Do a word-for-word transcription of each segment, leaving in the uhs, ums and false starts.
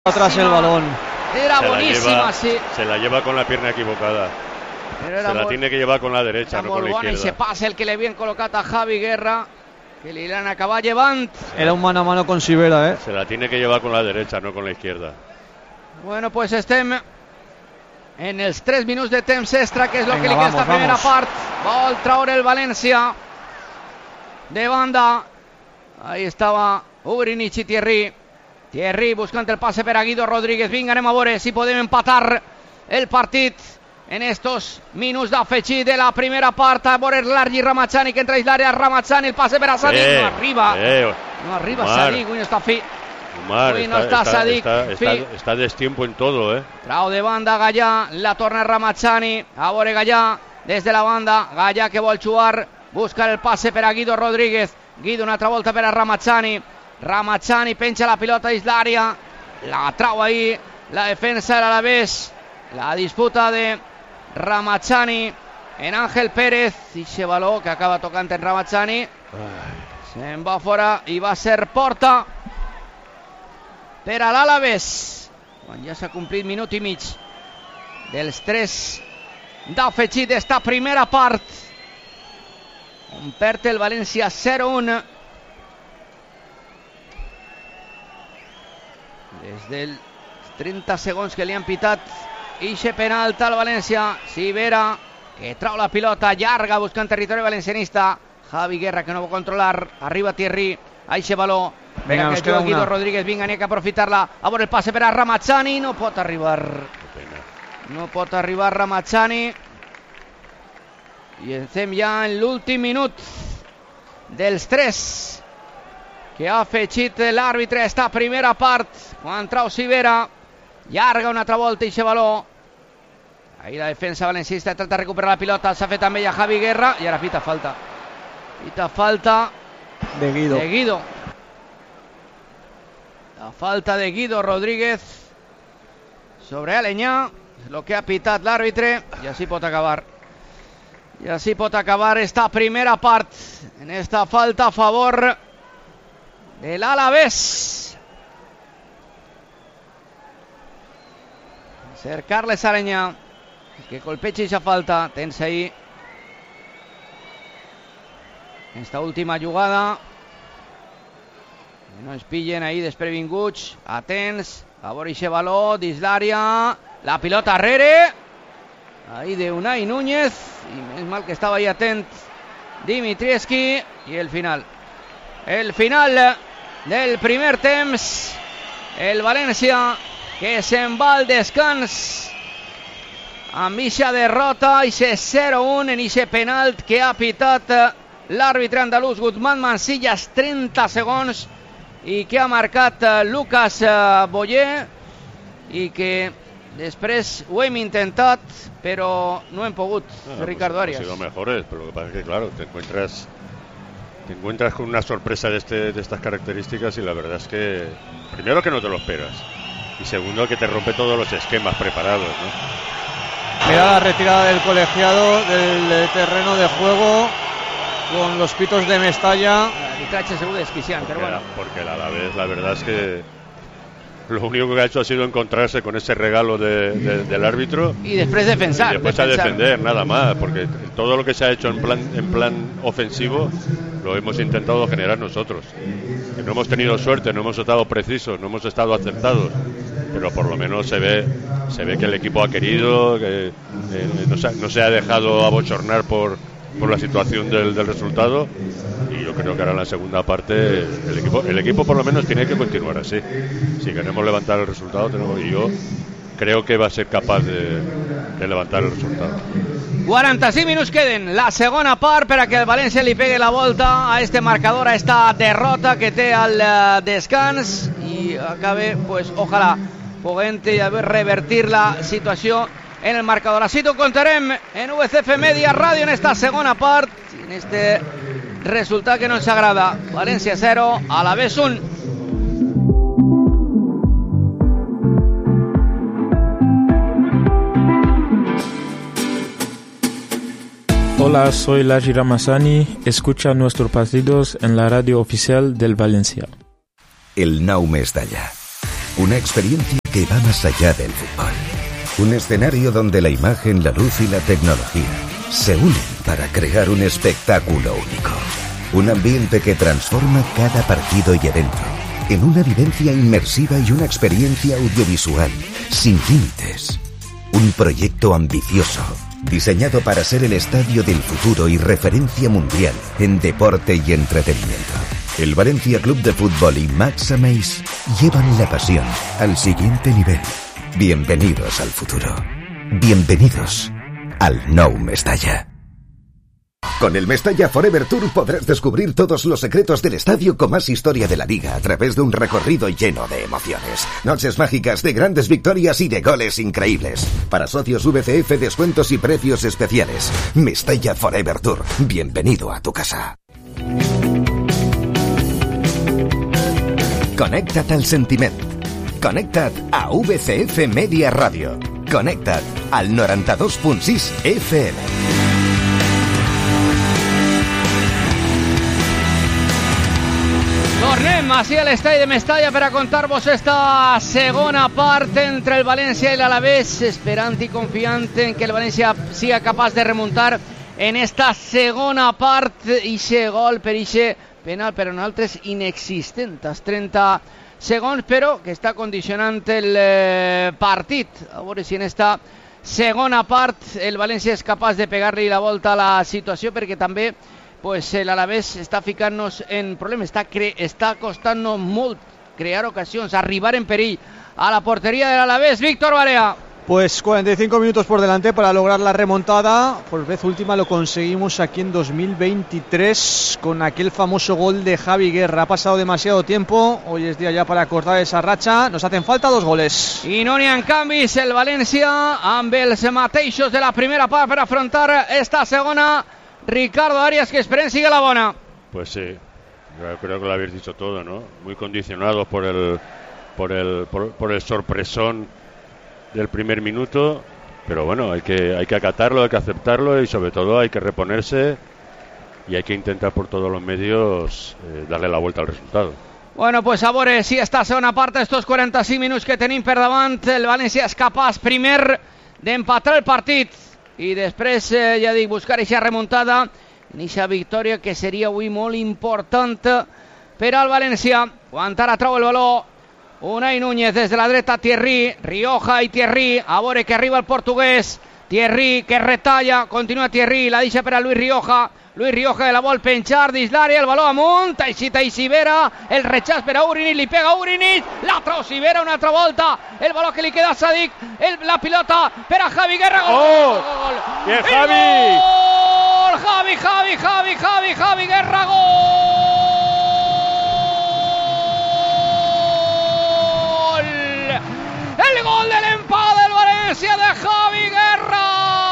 atrás el balón. Era se buenísima, lleva, sí. Se la lleva con la pierna equivocada. Però era se la molt, tiene que llevar con la derecha, no con la bona, izquierda. i se passa el que li havien col·locat a Javi Guerra, que li l'han acabat llevant. Era un mano a mano con Sivera, eh. Se la tiene que llevar con la derecha, no con la izquierda. Bueno, pues estem en els tres minuts de temps extra, que és el Venga, que li queda vamos, esta primera vamos. part. Vol traure el València de banda. Ahí estava Ugrinic i Thierry. Thierry buscant el passe per a Guido Rodríguez. Vinga, anem a veure si podem empatar el partit en estos minuts d'afegit de la primera part. A veure l'Argi Ramazani, que entra a l'àrea. Ramazani, el passe per a Sadik. Eh, no arriba. eh, no arriba Omar. Sadik. Avui no està fi. Omar, Avui no está, està está, Sadik. está, está, fi. está destiempo en todo, eh. Trau de banda Gallà, la torna Ramazani. A veure Gallà des de la banda. Gallà que vol jugar, busca el passe per a Guido Rodríguez. Guido una altra volta per a Ramazani. Ramazani penja la pilota dins l'àrea, la trau ahí la defensa de l'Alavés. La disputa de Ramazani en Ángel Pérez, i aquest baló que acaba tocant en Ramazani se'n va fora i va ser porta per a l'Alavés, quan ja s'ha complit minut i mig dels tres d'afegit d'esta primera part, on perd el València zero a un. Des dels trenta segons que li han pitat ixe penalt al València. Sivera, que trau la pilota llarga buscant territori valencianista. Javi Guerra, que no vol controlar. Arriba Thierry a ixe baló. Venga, nos que queda Guido una. Rodríguez, vinga, n'hi ha que aprofitar-la. A veure el passe per a Ramazani. No pot arribar. No pot arribar Ramazani. I estem ja en l'últim minut dels tres que ha afegit l'àrbitre esta primera part, quan trau Sivera, llarga una altra volta i aquest baló. Ahí la defensa valenciista trata de recuperar la pilota, s'ha fet també ja Javi Guerra, i ara pita falta. Pita falta De Guido. de Guido. La falta de Guido Rodríguez sobre Aleñà, és el que ha pitat l'àrbitre, i així pot acabar. I així pot acabar esta primera part, en esta falta a favor de l'Alavés. Ser Carles Aleñà, que colpeja esa falta. Tens ahí esta última jugada, que no ens pillen ahí desprevinguts. Atents, a veure aquest baló dins l'àrea, la pilota arrere, ahí de Unai Núñez, i més mal que estava ahí atent Dimitrievski. I el final el final del primer temps, el València que se'n va al descans amb eixa derrota, eixe zero a un en eixe penalt que ha pitat l'àrbitre andalús Guzmán Mansillas, trenta segons, i que ha marcat Lucas Boyer, i que després ho hem intentat però no hem pogut. Ah, Ricardo pues, Arias. han sido mejores, pero lo que pasa es que claro, te encuentras te encuentras con una sorpresa de este de estas características, y la verdad es que primero que no te lo esperas, y segundo que te rompe todos los esquemas preparados, ¿no? Mira la retirada del colegiado del terreno de juego con los pitos de Mestalla. L'arbitratge segur desquiciant, Porque, però bueno. porque a la vez la verdad es que lo único que ha hecho ha sido encontrarse con ese regalo de, de, del árbitro Y després defensar. y después a defensar. defender, nada más, porque todo lo que se ha hecho en plan en plan ofensivo lo hemos intentado generar nosotros. Que no hemos tenido suerte, no hemos estado precisos, no hemos estado acertados, pero por lo menos se ve se ve que el equipo ha querido, que eh, no, se, no se ha dejado abochornar por, por la situación del, del resultado, y yo creo que ahora en la segunda parte el equipo el equipo por lo menos tiene que continuar así. Si queremos levantar el resultado, tenemos, y yo creo que va a ser capaz de, de levantar el resultado. quaranta-cinc minuts queden, la segona part, per a que el València li pegui la volta a este marcador, a esta derrota que té al uh, descans, i acabe, pues, ojalà poguent revertir la situació en el marcador. Així t'ho contarem en U C F Media Ràdio en esta segona part, en este resultat que no ens agrada. València zero, Alavés un. Hola, soy Laji Ramazani. Escucha nuestros partidos en la radio oficial del Valencia. El nou Mestalla. Una experiencia que va más allá del fútbol. Un escenario donde la imagen, la luz y la tecnología se unen para crear un espectáculo único. Un ambiente que transforma cada partido y evento en una vivencia inmersiva y una experiencia audiovisual sin límites. Un proyecto ambicioso, diseñado para ser el estadio del futuro y referencia mundial en deporte y entretenimiento. El Valencia Club de Fútbol y Max Ameis llevan la pasión al siguiente nivel. Bienvenidos al futuro. Bienvenidos al Nou Mestalla. Con el Mestalla Forever Tour podrás descubrir todos los secretos del estadio con más historia de la liga a través de un recorrido lleno de emociones. Noches mágicas de grandes victorias y de goles increíbles. Para socios V C F, descuentos y precios especiales. Mestalla Forever Tour. Bienvenido a tu casa. Connecta't al sentiment. Connecta't a V C F Media Radio. Connecta't al noranta-dos punt sis F M. Tornem així a l'estadi de Mestalla per a contar-vos esta segona part entre el València i l'Alavés, esperant i confiant en que el València siga capaç de remuntar en esta segona part. Ixe gol per ixe penal per a nosaltres inexistent, als trenta segons, però que està condicionant el eh, partit. A veure si en esta segona part el València és capaç de pegar-li la volta a la situació, perquè també pues el Alavés està ficant-nos en problemes, està, cre- està costant-nos molt crear ocasions, arribar en perill a la portería del Alavés. Víctor Barea. Pues cuarenta y cinco minutos por delante para lograr la remontada. Por vez última lo conseguimos aquí en dos mil veintitrés con aquel famoso gol de Javi Guerra. Ha pasado demasiado tiempo, hoy es día ya para cortar esa racha. Nos hacen falta dos goles. I no n'hi ha canvis, el València amb els mateixos de la primera part per afrontar esta segona. Ricardo Arias, que esperen sigue la bona. Pues sí, yo creo que lo habéis dicho todo, ¿no? Muy condicionados por el por el por, por el sorpresón del primer minuto, pero bueno, hay que hay que acatarlo, hay que aceptarlo y sobre todo hay que reponerse y hay que intentar por todos los medios eh, darle la vuelta al resultado. Bueno, pues a veure si esta segona part, estos quaranta-cinc minuts que tenim per davant, el València és capaç primer d'empatar el partit i després, eh, ja dic, buscar aquesta remuntada, aquesta victòria que seria avui molt important per al València. Quan ara trau el baló Unai Núñez des de la dreta, Thierry, Rioja i Thierry, a veure que arriba el portuguès, Thierry que retalla, continua Thierry, la deixa per a Luis Rioja, Luis Rioja que la vol penjar dins l'àrea, el baló amunt, aixita i Sivera, el rechaç per a Urinic, li pega Urinic, la trau Sivera una altra volta, el baló que li queda a Sadik, el, la pilota per a Javi Guerra, gol, ¡Oh! gol, gol, gol. ¡Bien, Javi! Gol, Javi, Javi, Javi, Javi, Javi Guerra, gol, el gol del empate del València de Javi Guerra.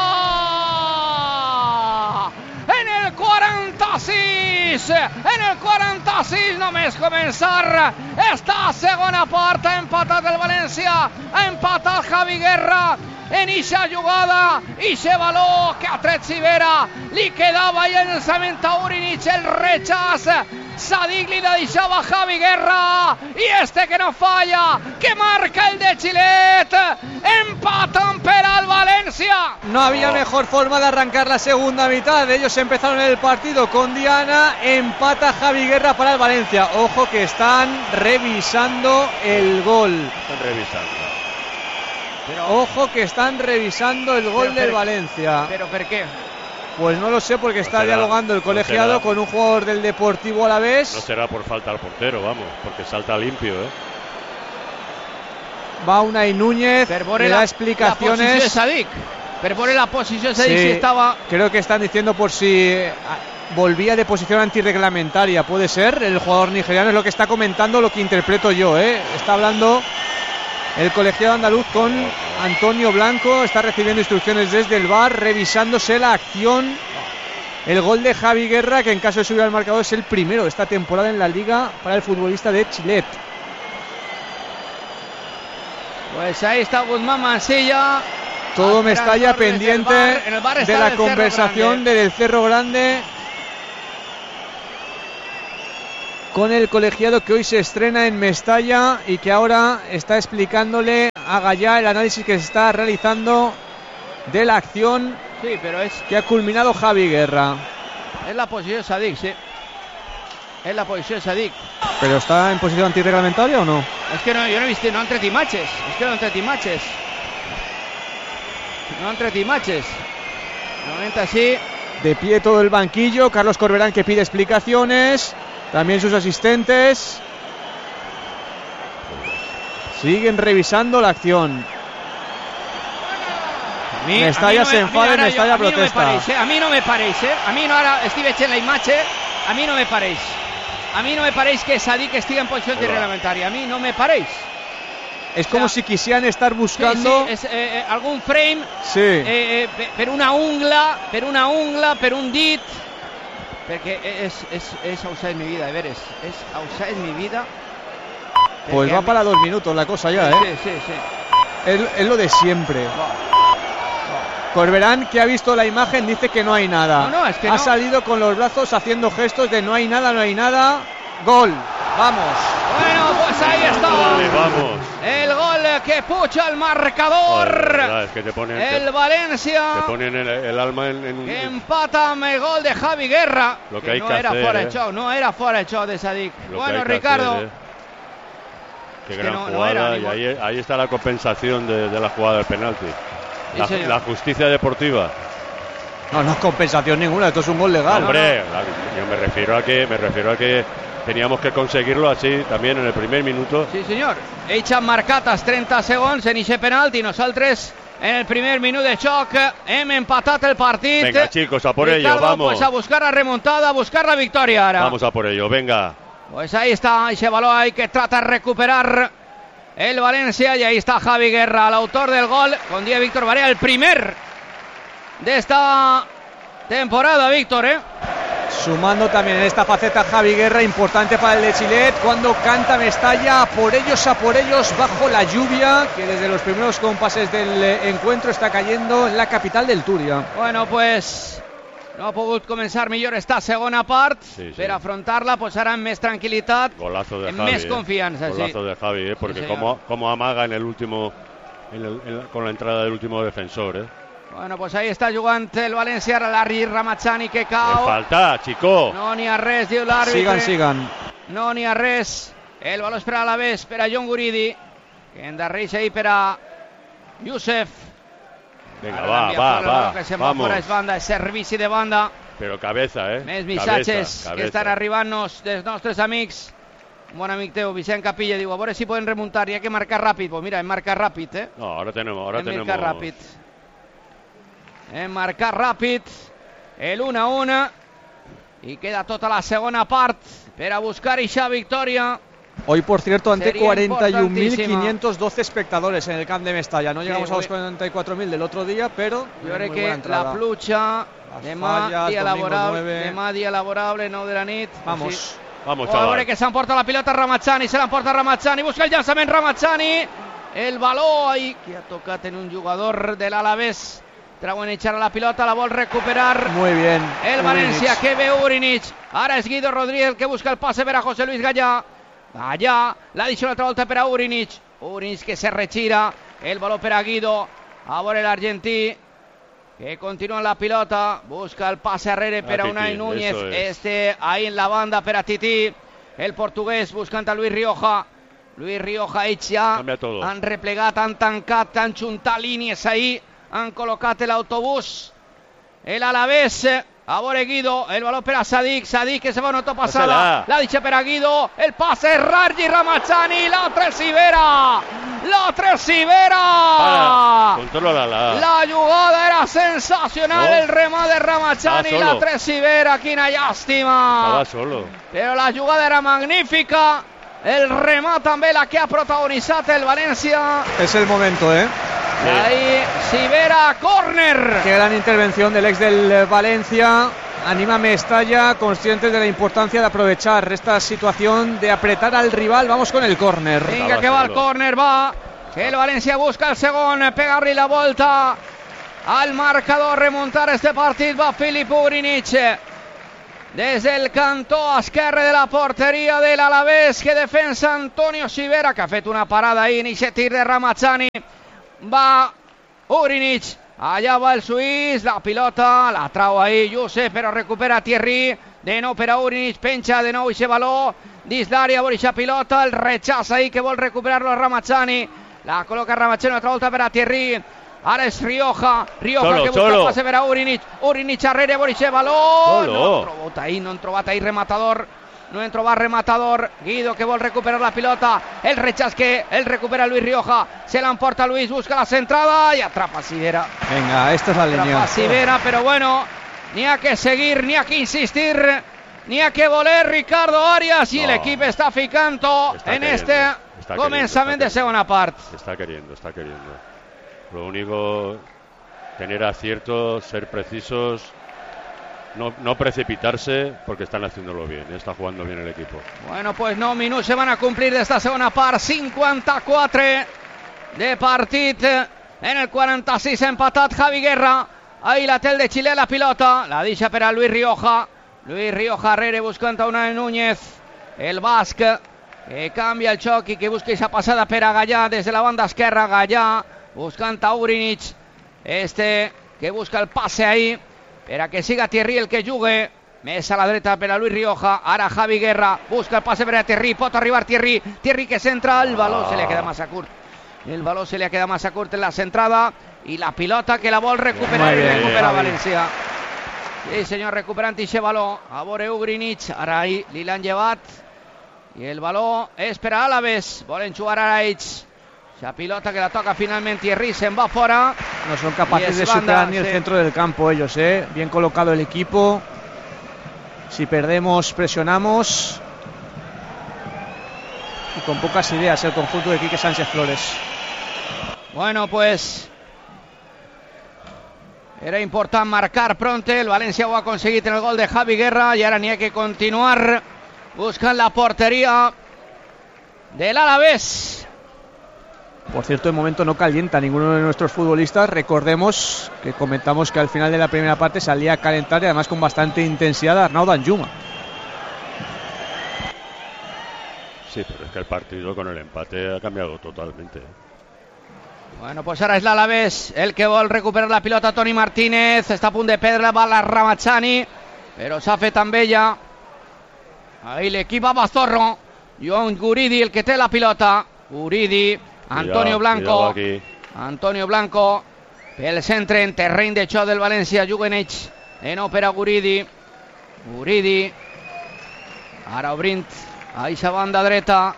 quaranta-sis, en el quaranta-sis només començar esta segona part, ha empatat el València, ha empatat Javi Guerra en ixa jugada, ixe baló que ha tret Sivera, li quedava i el llançament a Urinic, el rechaç, Sadik li deixava Javi Guerra i este que no falla, que marca el de Chilet, empatan per al València. No había mejor forma de arrancar la segunda mitad. Ellos empezaron el partido con Diana. Empata Javi Guerra para el Valencia. Ojo que están revisando el gol. Están revisando. Pero, Ojo que están revisando el gol del Valencia. ¿Pero por qué? Pues no lo sé, porque no está será, dialogando el colegiado no con un jugador del Deportivo Alavés. No será por falta al portero, vamos, porque salta limpio, ¿eh? Va Unai Núñez, le la, da explicaciones. La posició de Sadik. Per veure la posició de Sadik, Sí, si estaba... creo que están diciendo por si volvía de posición antirreglamentaria. Puede ser, el jugador nigeriano es lo que está comentando, lo que interpreto yo, ¿eh? Está hablando el colegiado andaluz con Antonio Blanco, está recibiendo instrucciones desde el V A R, revisándose la acción. El gol de Javi Guerra, que en caso de subir al marcador es el primero de esta temporada en la liga para el futbolista de Chilet. Pues ahí está Guzmán Mansilla. Todo Mestalla pendiente de la conversación del Cerro Grande. con el colegiado que hoy se estrena en Mestalla y que ahora está explicándole a Gallá el análisis que se está realizando de la acción. Sí, pero es que ha culminado Javi Guerra. Es la posición de Sadik, sí. Es la posición de Sadik. ¿Pero está en posición antirreglamentaria o no? Es que no, yo no he visto, no entre timaches. Es que no entre timaches. No entre timaches. De momento así. De pie todo el banquillo. Carlos Corberán que pide explicaciones. También sus asistentes. Siguen revisando la acción. A mí, Mestalla a mí no se enfada y Mestalla a mí protesta. No me paréis, eh. A mí no me paréis, eh. A mí no ahora estive en la imatge. A mí no me paréis. A mí no me paréis que Sadik estigui en posició antirreglamentària. A mí no me paréis. Es como o sea, si quisieran estar buscando... Sí, sí, es, eh, algún frame sí. eh, eh, per una ungla, per una ungla, per un dit, perquè és, és, és outside mi vida, de veres, és outside mi vida. Pues va para dos minutos la cosa ya, sí, ¿eh? Sí, sí, sí. Es, es lo de siempre. Corberán, que ha visto la imagen, dice que no hay nada. No, no, es que ha no. salido con los brazos haciendo gestos de no hay nada, no hay nada. Gol. Vamos. Bueno, pues ahí está. Vale, vamos. El gol que pucha el marcador. Verdad, es que te ponen, el te, Valencia. Te ponen el, el alma en, en un... Que empata amb el gol de Javi Guerra. Lo que, que hay no que era hacer, fuera eh. de show, no era fuera de show de Sadik. Lo Bueno, que Ricardo. Hacer, eh. Qué es que gran no, jugada. no era, y ahí, ahí está la compensación de, de la jugada del penalti. La, sí, la justicia deportiva. No, no es compensación ninguna, esto es un gol legal. No, hombre, la, yo me refiero a que me refiero a que teníamos que conseguirlo así también en el primer minuto. Sí, senyor. Ells han marcat els trenta segons en eixe penalti. Nosaltres en el primer minut de xoc hem empatat el partit. Venga, chicos, a por Ricardo, ello, vamos. Pues a buscar la remontada, a buscar la victoria ahora. Vamos a por ello, venga. Pues ahí está ese balón ahí que trata de recuperar el Valencia. Y ahí está Javi Guerra, el autor del gol, con Diego Víctor Barea, el primer de esta temporada, Víctor, ¿eh? Sumando también en esta faceta Javi Guerra, importante para el de Chilet, cuando canta Mestalla, a por ellos, a por ellos, bajo la lluvia, que desde los primeros compases del encuentro está cayendo en la capital del Túria. Bueno, pues no ha pogut començar millor esta segona part, sí, sí. per afrontar-la, pues ara amb més tranquil·litat, Golazo de amb Javi, més confiança. eh. Golazo sí. de Javi, eh, porque sí, como, como amaga en el último, en el, en, con la entrada del último defensor, eh. Bueno, pues ahí està jugant el València, ara Larry Ramachani que cau. Me falta, chico. No n'hi ha res, diu l'àrbitre. Sigan, sigan. No n'hi ha res. El baló és per a l'Alavés, per a John Guridi, que endarreix ahí per a Youssef. Venga, va, va, va. Que se'n vamos. va fora, és banda, és servici de banda. Pero cabeza, eh. Més missatges cabeza, cabeza. que estan arribant-nos dels nostres amics. Un bon amic teu, Vicent Capilla, diu, a veure si poden remuntar, hi ha que marcar ràpid. Pues mira, hem marcat ràpid, eh? No, ahora tenemos, ahora hem tenemos. marcat ràpid. Hem marcat ràpid. El uno a uno. I queda tota la segona part per a buscar eixa victòria. Hoy, por cierto, ante Sería cuarenta y un mil importantísima. quinientos doce espectadores en el camp de Mestalla. No llegamos Sí, a los hoy- cuarenta y cuatro mil del otro día, pero Jo crec muy que buena entrada. la pluja, Las demà fallas, dia domingo laborable, nueve. demà dia laborable, nou de la nit. Vamos. Sí. Vamos, Oh, a veure chaval. que s'emporta la pilota Ramachani, se l'emporta Ramachani, busca el llançament Ramachani, el baló ahí que ha tocat en un jugador de l'Alavés, trauen echar la pilota, la vol recuperar Muy bien. el València, que ve Urinich, ara és Guido Rodríguez que busca el passe per a José Luis Gallà, Gallà, l'ha deixat una altra volta per a Urinich, Urinich que se retira, el baló per a Guido, a veure l'argentí, que continua en la pilota, busca el pase arrere per a Titi, Unai Núñez, eso es. este ahí en la banda per a Titi, el portuguès buscant a Luis Rioja, Luis Rioja, ells ja Canvia todo. han replegat, han tancat, han juntat línies ahí, han col·locat l'autobús, el Alavés, a veure Guido, el baló per a Sadik, Sadik que se va una autopassada, Pásala. la deixa per a Guido, el passe Rargi Ramachani, l'altre és Ibera, l'altre és Ibera! Para, controla la. La jugada era sensacional, No. el remat de Ramachani, Estaba la solo. tres Ibera, quina llàstima. Estaba solo. Però la jugada era magnífica, el remat també la que ha protagonitzat el València. Es el momento, ¿eh? Y ahí Sibera, córner. Qué gran intervención del ex del eh, Valencia. Anima a Mestalla, conscientes de la importancia de aprovechar esta situación, de apretar al rival. Vamos con el córner. Vinga, que va el córner, va. Que el València busca el segon, pegar-li la volta al marcador, remuntar este partit, va Filip Urinich. desde el cantó esquerre de la porteria del Alavés, que defensa Antonio Sivera, que ha fet una parada ahí, iniciativa de Ramazzani, va Urinic, allà va el suís, la pilota, la trau ahí Josep, però recupera Thierry, de nou per a Urinic, penja de nou i se valor, dins l'àrea, Borisha pilota, el rechaça ahí que vol recuperar-lo Ramazzani, la col·loca Ramazzani, una altra volta per a Thierry, ara és Rioja, Rioja solo, que busca solo. el passe per a Urinic, Urinic arrere, Borisha valor, Solo. no han trobat ahí, no han trobat ahí rematador, no han trobat rematador, Guido que vol recuperar la pilota, el rechaç que el recupera Luis Rioja, se l'emporta Luis, busca la centrada i atrapa Sivera. Venga, esta es la línea. Atrapa Sivera, pero bueno, ni ha que seguir, ni ha que insistir, ni ha que voler Ricardo Arias, y No. el equipo está ficando Está en queriendo, este está comenzament queriendo, de está segona part. Está queriendo, está queriendo. Lo único, tener acierto, ser precisos, no, no precipitarse, porque están haciéndolo bien, está jugando bien el equipo. Bueno, pues nou minuts se van a complir d'esta segona part, cinquanta-quatre de partit, en el quaranta-sis empatat Javi Guerra, ahí la té el de Xile la pilota, la deixa per a Luis Rioja, Luis Rioja arrere buscant a Unai Núñez, el basc, que canvia el xoc i que busca esa passada per a Gallà des de la banda esquerra, Gallà buscant a Urinic, este que busca el passe ahí, per a que siga Thierry el que jugue, més a la dreta per a Luis Rioja, ara Javi Guerra, busca el passe per a Thierry, pot arribar Thierry, Thierry que centra, el baló se li ha quedat massa curt, el baló se li ha quedat massa curt en la centrada, i la pilota que la vol recuperar, i recupera València. Sí senyor, recuperant ixe baló, a veure Urinic, ara ahí li l'han llevat, i el baló és per a Alavés, volen jugar ara ells, la pilota que la toca finalmente Thierry, se'n va fora. No son capaces de banda, superar ni el sí. centro del campo ellos, ¿eh? Bien colocado el equipo. Si perdemos, presionamos. Y con pocas ideas el conjunto de Quique Sánchez Flores. Bueno, pues era important marcar pronto. El València ho ha aconseguit en el gol de Javi Guerra y ahora ni hay que continuar buscant la portería del Alavés. Por cierto, de momento no calienta ninguno de nuestros futbolistas. Recordemos que comentamos que al final de la primera parte salía a calentar y además con bastante intensidad Arnau Danjuma. Sí, pero es que el partido con el empate ha cambiado totalmente. Bueno, pues ara és l'Alavés el que vol recuperar la pilota. Toni Martínez està a punt de perdre, va la Ramazzani, però s'ha fet amb ella. Ahí l'equip va Bazorro, Joan Guridi el que té la pilota, Guridi, Antonio Cuidado, Blanco, cuidado aquí. Antonio Blanco pel centre en terreny de xoc del València, juguen ells de nou per a Guridi, Guridi ara obrint a eixa banda dreta,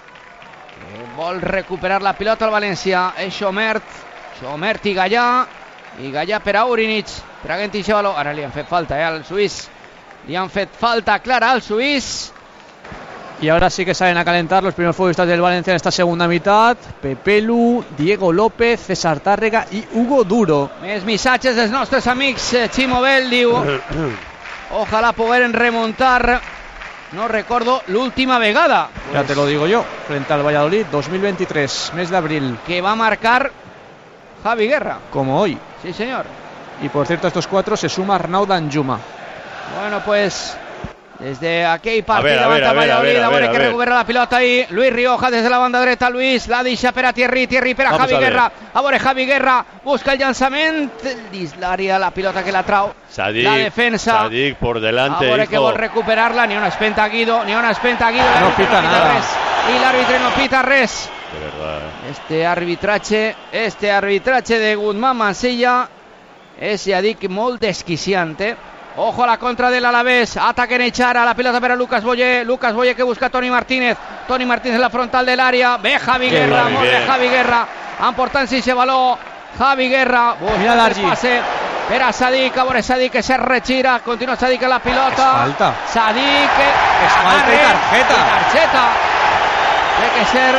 vol recuperar la pilota al València, és Xomert, Xomert i Gallà, i Gallà per a Urinic, traguent i valor, ara li han fet falta eh, al suís, li han fet falta clara al suís. Y ahora sí que salen a calentar los primeros futbolistas del Valencia en esta segunda mitad. Pepelu, Diego López, César Tárrega y Hugo Duro. Més missatges dels nostres amics. Ximo Bell diu ojalà pogueren remuntar, no recordo l'última vegada, Ya te lo digo yo, frente al Valladolid, dos mil veintitrés, mes de abril, que va a marcar Javi Guerra. como hoy. Sí señor. Y por cierto, a estos cuatro se suma Arnau Danjuma. Bueno, pues desde aquell A partit ver, a davant ver, a el ver, a Valladolid, ver, a a veure ver, que a ver. recupera la pilota ahí Luis Rioja des de la banda dreta, Luis la deixa per a Thierry, Thierry per a Vamos Javi a ver. Guerra, a veure Javi Guerra busca el llançament dins l'àrea, la pilota que la trau Sadik, la defensa, Sadik por a delante, veure que hijo. vol recuperar-la, ni una espenta Guido, ni una espenta Guido, No l'àrbitre pita nada. res, i l'àrbitre no pita res. De verdad, eh. Este arbitraje, este arbitraje de Guzmán Mansilla es, ja dic, molt desquiciante. Ojo a la contra del Alavés, ataque en Echara, la pelota para Lucas Boyer, Lucas Boyer que busca a Toni Martínez, Toni Martínez en la frontal del área, ve Javi Qué Guerra, bien, molt bé bien. Javi Guerra, emportant-se ese baló, Javi Guerra, Mira busca el Dargi. pase per a Sadik, a veure Sadik que se retira, continua Sadik en la pilota, Es falta. Sadik, Es falta y tarjeta. i targeta, té que ser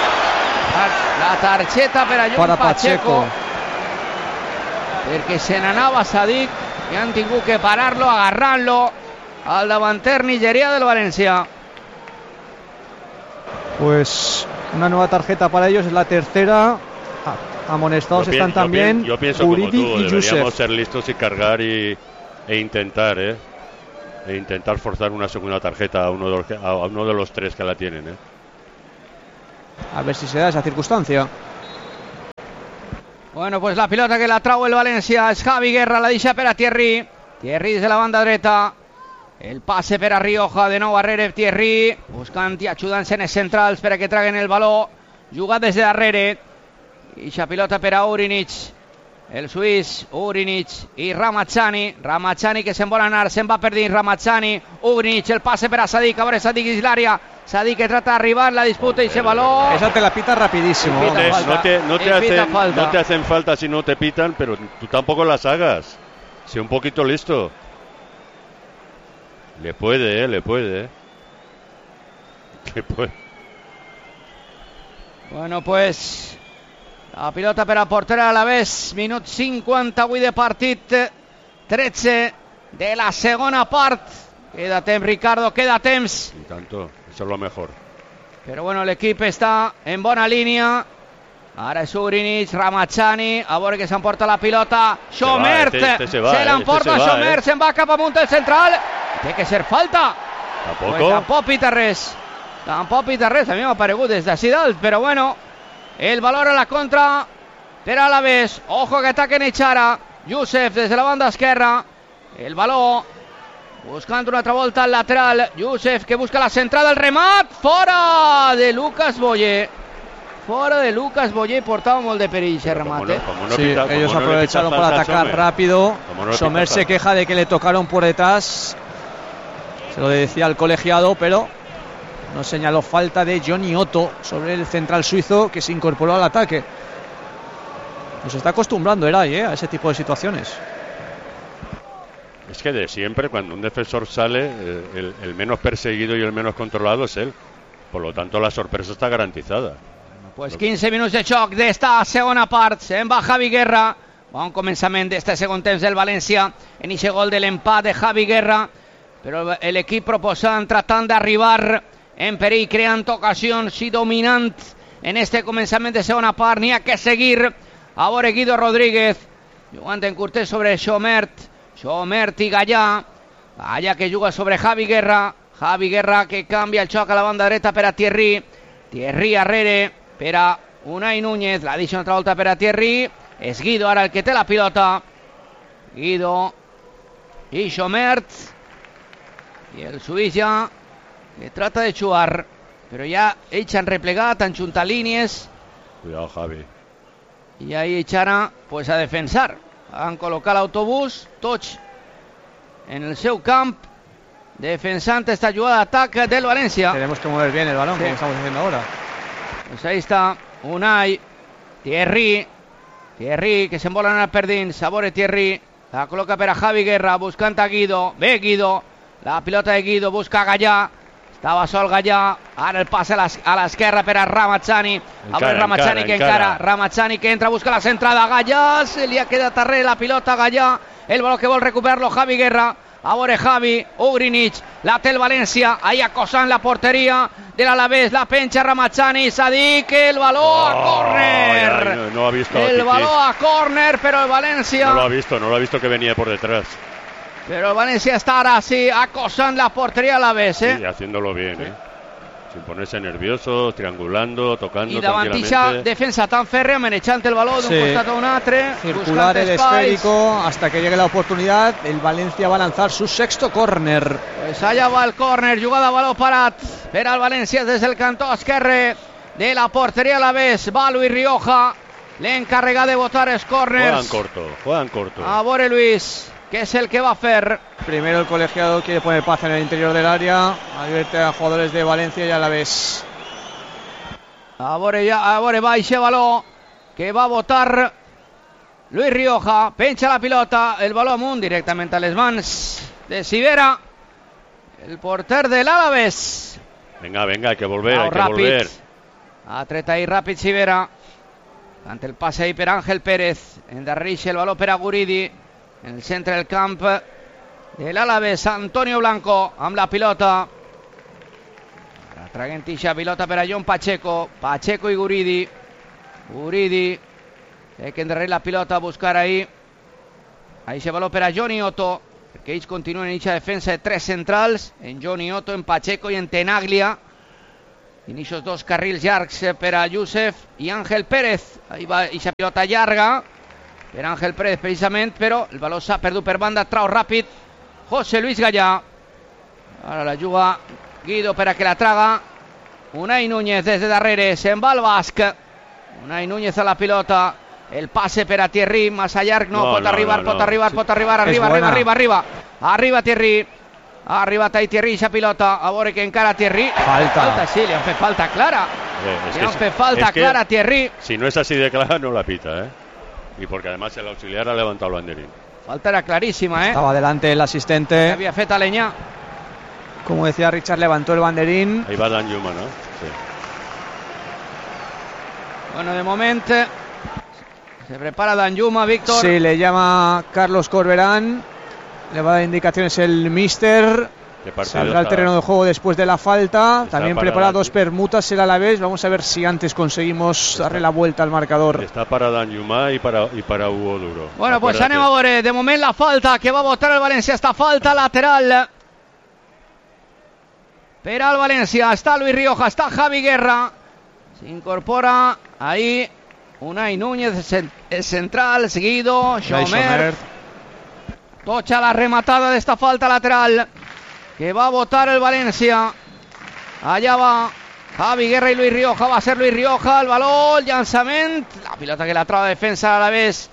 la targeta per a Llum Para Pacheco, Pacheco. perquè se n'anava Sadik, que han tingut que parar-lo, agarrar-lo al davanter nigerià del València. Pues una nueva tarjeta para ellos, es la tercera. Ah, amonestados Yo pi- están yo también pi- Yo pienso como Guridi tú, y deberíamos Yusef. ser listos y cargar y, e intentar, ¿eh? e intentar forzar una segunda tarjeta a uno de los, que, a uno de los tres que la tienen, ¿eh? A ver si se da esa circunstancia. Bueno, pues la pilota que la trau el Valencia és Javi Guerra, la deixa per a Thierry. Thierry des de la banda dreta. El passe per a Rioja, de nou darrere Thierry, buscant i ajudant-se en els centrals per a que traguen el baló. Jugat des de darrere. I la pilota per a Urinic. El suís, Urinic i Ramazzani. Ramazzani que se'n vol anar, se'n va per dins Ramazzani. Urinic, el passe per a Sadik, a veure Sadik dins l'àrea. Sadik que trata de arribar la disputa y ese balón. Esa te la pita rapidísimo. No te, no te, no te hacen, no te hacen falta si no te pitan, pero tú tampoco las hagas. Sé un poquito listo. Le puede, eh, le puede. Eh. Le puede. Bueno, pues la pilota per a porter a l'Alavés. Minut cinquanta avui de partit. tretze de la segona part. Queda temps, Ricardo, queda temps. Y tanto, eso es lo mejor. Pero bueno, el equipo está en buena línea. Ara és Urinic, Ramazzani, a veure que s'emporta la pilota. Schomert, este, este se, va, se l'emporta este Schomert, eh. se'n va cap amunt el central. Té que ser falta. ¿Tampoco? Pues tampoc pita res. Tampoc pita res, a mi m'ha paregut des d'ací dalt, però bueno, el valor a la contra per a l'Alavés. Ojo que ataquen Echara. Youssef des de la banda esquerra. El baló buscant una altra volta al lateral. Youssef que busca la centrada, el remat fora de Lucas Boyer. Fora de Lucas Boyer, portava molt de perill ese remate. No, como no sí, pita, ellos como aprovecharon no para falta, atacar Sommer. rápido. No Sommer se falta. queja de que le tocaron por detrás. Se lo decía al colegiado, pero no señaló falta de Johnny Otto sobre el central suizo que se incorporó al ataque. Nos está acostumbrando Eray, ¿eh? a ese tipo de situaciones. Es que de siempre, cuando un defensor sale, eh, el, el menos perseguido y el menos controlado es él. Por lo tanto, la sorpresa está garantizada. Pues quinze minuts de xoc d'esta segona part. Se'n va Javi Guerra. Bon començament d'este segon temps del València. En ixe gol de l'empat de Javi Guerra. Però l'equip proposant, tratant d'arribar en perill, creant ocasions i dominant en este començament de segona part. N'hi ha que seguir. A veure Guido Rodríguez. Jugant en curtet sobre Schomert. Schomert i Gallà. Gallà que juga sobre Javi Guerra. Javi Guerra que canvia el xoc a la banda dreta per a Thierry. Thierry arrere per a Unai Núñez. La deixa una altra volta per a Thierry. És Guido ara el que té la pilota. Guido i Schomert. I el suís ja que trata de jugar. Però ja ells han replegat, han juntat línies. Cuidado, Javi. I ahí Echara pues a defensar. Han col·locat l'autobús, tots en el seu camp, defensant esta jugada d'atac del València. Tenemos que mover bien el balón, Sí. como estamos haciendo ahora. Pues ahí está Unai, Thierry, Thierry que se'n vol anar per dins, a veure Thierry, la col·loca per a Javi Guerra, buscant a Guido, ve Guido, la pilota de Guido, busca a Gallà, estava sol Gallà, ara el passe a l'esquerra per a Ramazzani, a veure Ramazzani encara, que encara. encara, Ramazzani que entra, busca la centrada, Gallà, se li ha quedat darrere la pilota a Gallà, el baló que vol recuperar-lo Javi Guerra, a veure Javi, Ugrinic, la té el València, ahí acosant la porteria de l'Alavés, la pencha Ramazzani, Sadik, el baló a córner. Ay, ay, no, no ha visto a El Titi. baló a córner, pero el València... No lo ha visto, no lo ha visto que venía por detrás. Pero el València està ara sí acosant la porteria a l'Alavés, eh? Y haciéndolo bien, ¿eh? Sin ponerse nervioso, triangulando, tocando I davant ixa tranquilamente. defensa tan fèrrea, manejant el baló d'un Sí. costat a un altre, Circular el espais. esférico hasta que llegue la oportunidad. El Valencia va a lanzar su sexto córner. Pues allà va el córner, jugada a baló parat per al València des del cantó esquerre de la porteria a l'Alavés. Va Luis Rioja, l'encarregat de botar els Juegan córners. corto, juegan corto. A veure Luis, què és el que va fer. Primero el colegiado quiere poner paz en el interior del área. Advierte a jugadores de Valencia y a la vez. A veure, ja, a veure va ixe baló que va botar Luis Rioja, penja la pilota, el baló amunt directament a les mans de Sivera, el porter de l'Alavés. Venga, venga, hay que volver, hay que Ràpid. volver. Ha tret ahí ràpid Sivera. Ante el passe ahí per Àngel Pérez. Endarreix el baló per a Guridi. En el centre del camp de l'Alavés, Antonio Blanco amb la pilota. Ara traguent ixa pilota per a John Pacheco. Pacheco i Guridi. Guridi. Té que endarrer la pilota a buscar ahí. Ahí se baló per a Johnny Otto. Cage continua en inicia defensa de tres centrals, en Johnny Otto, en Pacheco i en Tenaglia. Inicios dos carrils llargs per a Youssef i Ángel Pérez. Ahí va eixa pilota llarga per Ángel Pérez precisament, però el baló s'ha perdut per banda, trau ràpid José Luis Gallà. Ara la juga Guido per a que la traga Unai Núñez des de darrere, se'n va el basc. Unai Núñez a la pilota, el passe per a Thierry, massa llarg, no, no pot no, arribar, no, no. pot arribar, sí. pot arribar, arriba, arriba, arriba, arriba, arriba Thierry, ha arribat ahí Thierry, aquesta pilota, a veure que encara Thierry, falta, falta sí, li han fet falta clara, eh, li han fet falta clara a Thierry. Si no es así de clara no la pita, ¿eh? Y porque además el auxiliar ha levantado el banderín. Falta era clarísima, ¿eh? Estaba delante el asistente. Había fet Aleñá. Como decía Richard, levantó el banderín. Ahí va Danjuma, ¿no? Sí. Bueno, de momento se prepara Danjuma, Víctor. Sí, le llama Carlos Corberán. Le va a dar indicaciones el míster. Saldrá al terreno de juego después de la falta. También prepara dos permutas el Alavés. Vamos a ver si antes conseguimos darle la vuelta al marcador. Está para Danjuma y para, y para Hugo Duro. Bueno, pues anem a veure. De moment la falta que va a votar el València. Esta falta lateral per al València. Està Luis Rioja, està Javi Guerra. Se incorpora ahí Unai Núñez, el central, seguido Schomer. Tocha la rematada de esta falta lateral que va a votar el València. Allá va Javi Guerra y Luis Rioja. Va a ser Luis Rioja, el balón, el llançament, la pilota que la trava defensa a la vez.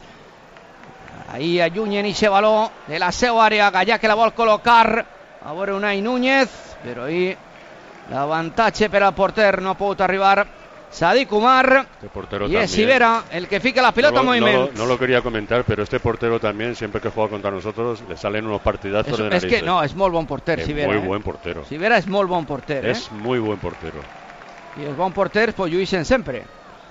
Ahí allunyen ese balón de la seva àrea. Gallà que la vol col·locar a veure Unai Núñez, però ahí l'avantatge per al porter, no ha pogut arribar Sadik Umar. Este y es Sivera el que fica la pelota no en movimiento. No, no lo quería comentar, pero este portero también, siempre que juega contra nosotros, le salen unos partidazos Eso, de narices. Es que no, es muy buen porter, es Sivera. muy eh? buen portero. Sivera es muy buen porter. Es eh? muy buen portero. Y el buen porter, pues lluïssin sempre.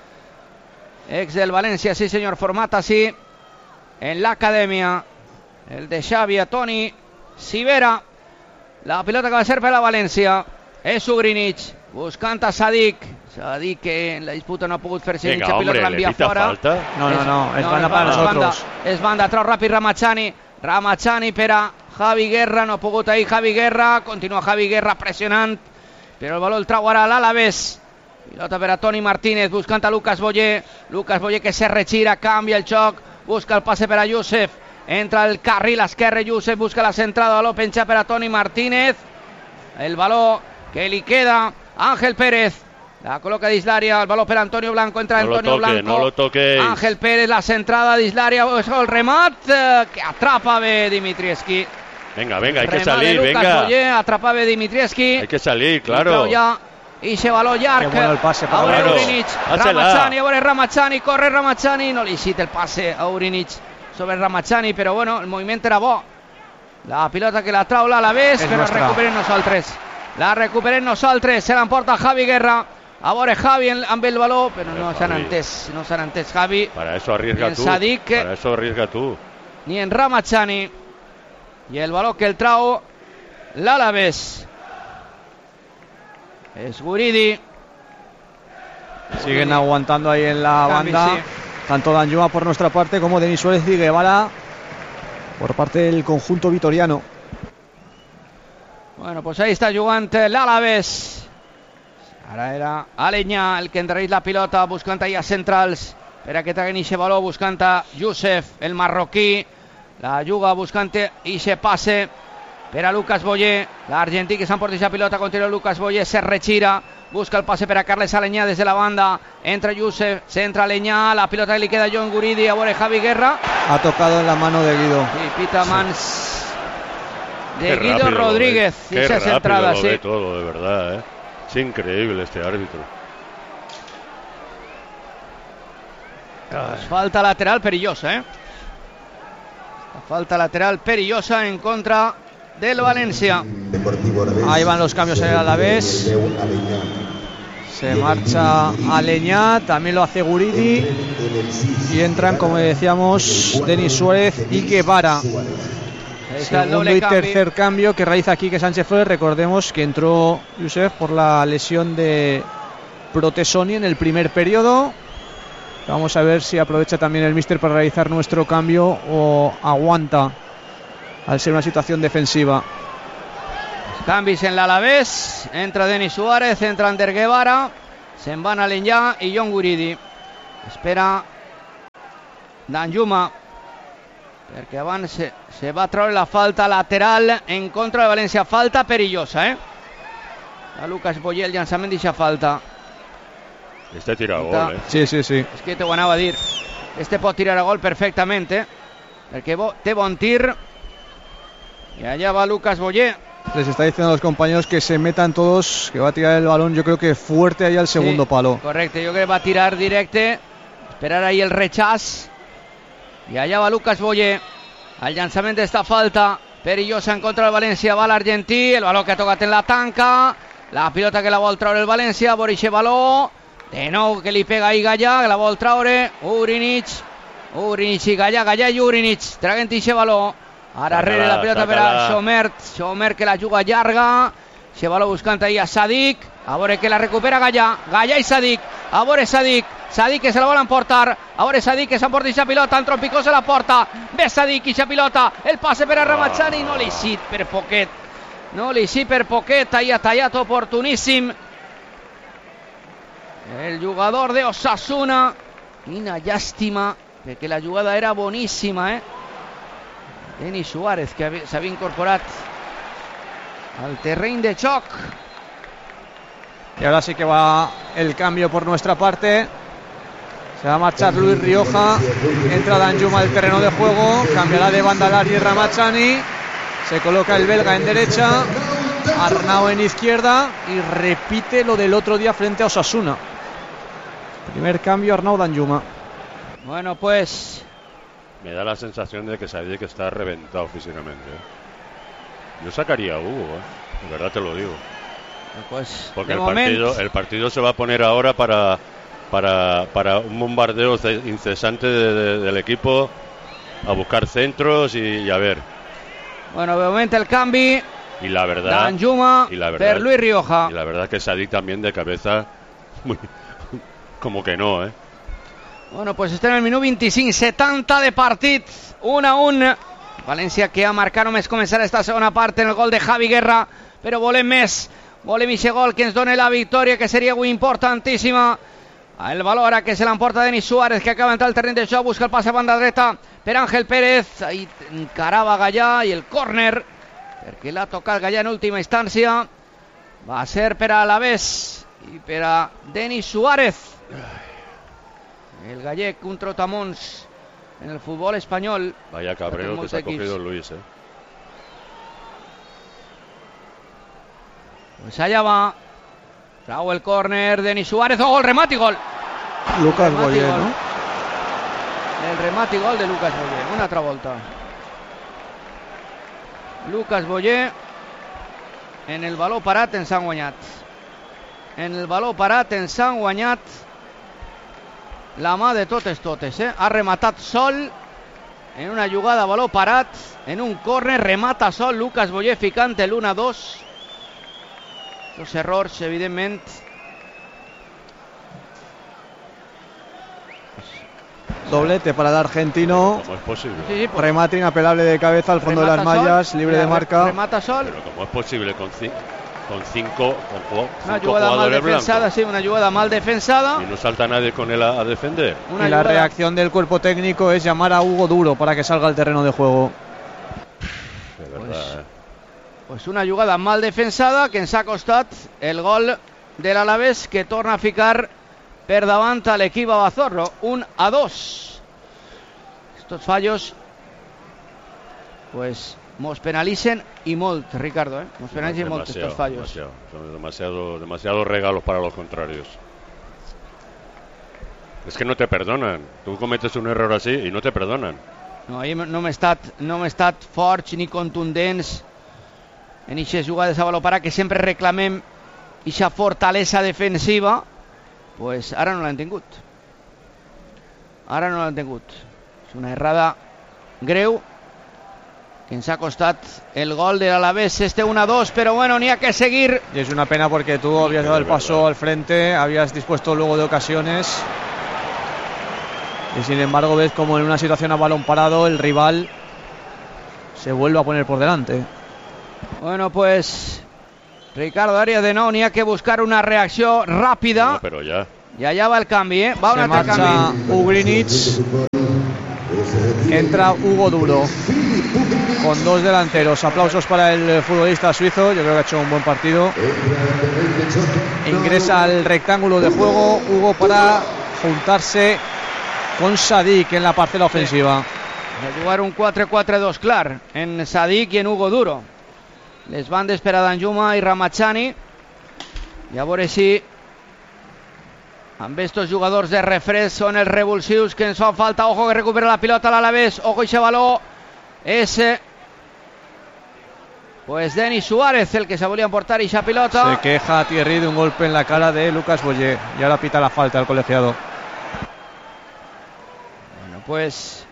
Ex del València, sí señor, format así en la academia. El de Xavi a Toni Sivera. La pilota que va a ser per la València. És Ugrinic, buscant a Sadik. Sadik que en la disputa no ha pogut fer servir. Venga, hombre, pilota l'envia fora. Falta. No, no, no, es no, banda es para banda, nosotros. Es banda, es banda, trau ràpid Ramachani. Ramachani per a Javi Guerra, no ha pogut ahir Javi Guerra. Continua Javi Guerra pressionant, però el baló el trau ara l'Alavés. Pilota per a Toni Martínez, buscant a Lucas Boyer. Lucas Boyer que se retira, canvia el xoc, busca el passe per a Youssef. Entra el carril esquerre, Youssef busca la centrada, baló penja per a Toni Martínez. El baló que li queda Ángel Pérez. La coloca d'Islària, el baló per Antonio Blanco, entra no Antonio lo toque, Blanco. No lo toquéis. Ángel Pérez, la centrada d'Islària, el remat eh, que atrapa bé Dimitrievski. Venga, venga, hay Remat que salir, de Lucas venga. Boyer, atrapa bé Dimitrievski. Hay que salir, claro. Y se baló llarg. Qué bueno el pase para a claro. Ugrinic. Ramachani, a veure Ramachani, corre Ramachani, no li cita el passe a Ugrinic sobre Ramachani, però bueno, el moviment era bo. La pilota que la trau l'Alavés, però nuestra. recuperem nosaltres. La recuperem nosaltres, se l'emporta Javi Guerra. A veure Javi amb el baló, però no s'han entès, no s'han entès Javi. Para eso arriesga en tú. Sadik, Para eso arriesga tú. Ni en Ramachani. Y el baló que el trau l'Alavés. Es Guridi. Siguen aguantando ahí en la Cambi, banda. sí. Tanto Danjuma por nuestra parte como Denis Suárez y Guevara por parte del conjunto vitoriano. Bueno, pues ahí está jugant l'Alavés. Ara era Aleñà el que endarrereix la pilota, buscant ahí a centrals per a que traguen ixe baló, buscant a Youssef, el marroquí. La juga buscant ixe passe per a Lucas Boyer, l'argentí que s'emporta ixa pilota, continua Lucas Boyer, se retira, busca el passe per a Carles Aleñà des de la banda, entra Youssef, se entra Aleñà, la pilota que li queda a John Guridi, a veure Javi Guerra. Ha tocado en la mano de Guido. Sí, pita mans de Qué Guido rápido lo Rodríguez. ve. Qué Esa rápido entrada, lo sí. ve todo, de verdad, ¿eh? Es increíble este árbitro. Pues falta lateral perillosa, ¿eh? Falta lateral perillosa en contra del València. Ahí van los cambios en el Alavés. Se marcha Aleñà, también lo hace Guridi. Y entran, como decíamos, Denis Suárez y Guevara. Ahí está el Segundo doble y cambio. tercer cambio que realiza Quique Sánchez Flores. Recordemos que entró Youssef por la lesión de Protesoni en el primer periodo. Vamos a ver si aprovecha también el míster para realizar nuestro cambio o aguanta al ser una situación defensiva. Canvis en l'Alavés, entra Denis Suárez, entra Ander Guevara, se'n van Alenyà i John Guridi. Espera Danjuma, perquè abans se, se va treure la falta lateral en contra de València, falta perillosa, eh? A Lucas Boyer el llançament deixa falta. Este tira a gol, eh? Sí, sí, sí. És que te ho anava a dir. Este pot tirar a gol perfectamente, perquè bo, té bon tir. Y allá va Lucas Boyer. Les está diciendo a los compañeros que se metan todos, que va a tirar el balón, yo creo que fuerte ahí al segundo sí, palo. Correcto, yo creo que va a tirar directe, esperar ahí el rechaz. Y allá va Lucas Boyer. Al llançament d'esta falta perillosa en contra del València, va l'argentí, el baló que ha tocat en la tanca, la pilota que la vol treure el València, Borixe baló, de nou que li pega ahí Gallà, que la vol treure, Urinic, Urinic i Gallà, Gallà i Urinic, traguent ixe baló. Ara rere la pilota per a Somert, Somert que la juga llarga, se baló buscant ahí a Sadik, a veure que la recupera Gallà, Gallà i Sadik, a veure Sadik, Sadik que se la volen portar, a veure Sadik que s'emporta ixa pilota, en Trompicó se la porta, ve Sadik ixa pilota, el passe per a Ramachani, no li xit per poquet, no li xit per poquet, ahí ha tallat oportuníssim el jugador de Osasuna, quina llàstima, perquè la jugada era boníssima, eh? Denis Suárez, que s'havia incorporat al terreny de xoc. Y ahora sí que va el cambio por nuestra parte. Se va a marchar Luis Rioja. Entra Danjuma al terreno de juego. Cambiará de banda Lari Ramachani. Se coloca el belga en derecha. Arnau en izquierda. Y repite lo del otro día frente a Osasuna. Primer cambio, Arnau Danjuma. Bueno, pues... Me da la sensación de que Sadik está reventado físicamente, ¿eh? Yo sacaría a Hugo, ¿eh? De verdad te lo digo. Pues, porque el partido, el partido se va a poner ahora para, para, para un bombardeo incesante de, de, del equipo, a buscar centros y, y a ver. Bueno, de momento el cambio. Y la verdad, Danjuma y la verdad, per Luis Rioja. Y la verdad que Sadik también de cabeza, muy, como que no, ¿eh? Bueno, pues estem en el minut vint-i-cinc, setanta de partit, un a un. València que ha marcat només començar esta segona part en el gol de Javi Guerra, però volem més, volem aquest gol que ens doni la victòria, que seria avui importantíssima. El valor ara que se l'emporta Denis Suárez, que acaba d'entrar al terreny de joc, busca el passe a banda dreta per Ángel Pérez, ahí encarava Gallà i el córner, perquè l'ha tocat Gallà en última instància, va ser per a Alavés i per a Denis Suárez. El gallec, un trotamons en el fútbol español. Vaya cabreo que se ha cogido Luis, eh. Pues allá va. Trau el córner, Denis Suárez, oh, el remate y gol. Lucas Boyer, ¿no? El remate y gol de Lucas Boyer, una altra volta. Lucas Boyer en el baló parat ens han guanyat. En el baló parat ens han guanyat la mà de totes totes, eh? Ha rematat sol en una jugada a baló parat, en un córner, remata sol Lucas Boyer ficant l'u a dos. Dos errors, evidentment. Doblete para el argentino. ¿Cómo es posible? Sí, sí, pues, remate inapelable de cabeza al fondo de las mallas, sol, libre de marca. Remata sol. Pero ¿cómo es posible con, ci con cinco, con cinco una jugada mal defensada, blancos? Sí, una jugada mal defensada. Y no salta nadie con él a, a defender. Una y la jugada... reacción del cuerpo técnico es llamar a Hugo Duro para que salga al terreno de juego. De verdad, pues, eh. pues una jugada mal defensada que ens ha costat el gol de l'Alavés, que torna a ficar per davant a l'equip Abazorro, un a dos. Estos fallos pues nos penalicen y molt, Ricardo, ¿eh? Nos penalicen molt estos fallos. Demasiado, son demasiado, demasiados regalos para los contrarios. Es que no te perdonan. Tú cometes un error así y no te perdonan. No, ahir no m'he estat, no m'he estat forts ni contundents en aquestes jugades a baló parat, que sempre reclamem aquesta fortalesa defensiva. Pues ara no l'han tingut. Ara no l'han tingut. És una errada greu que ens ha costat el gol de l'Alavés, este un a dos, pero bueno, ni a que seguir. Y es una pena porque tú habías dado el paso al frente, habías dispuesto luego de ocasiones. Y sin embargo ves como en una situación a balón parado el rival se vuelve a poner por delante. Bueno, pues Ricardo Arias de nou, n'hi ha que buscar una reacció ràpida. No, però ja. Y allá va el cambio, ¿eh? Va se un marcha cambio. Ugrinic. Entra Hugo Duro con dos delanteros. Aplausos para el futbolista suizo. Yo creo que ha hecho un buen partido. Ingresa al rectángulo de juego Hugo para juntarse con Sadik en la parcela ofensiva. Va jugar un quatre quatre dos clar en Sadik y en Hugo Duro. Les van d'esperar Danjuma i Ramachani. I a veure si amb estos jugadors de refresc són els revulsius que ens fan falta. Ojo que recupera la pilota l'Alavés. Ojo ese baló. Ese pues Denis Suárez el que se volía emportar esa pilota. Se queja Thierry de un golpe en la cara de Lucas Boyer y ahora pita la falta al colegiado. Bueno, pues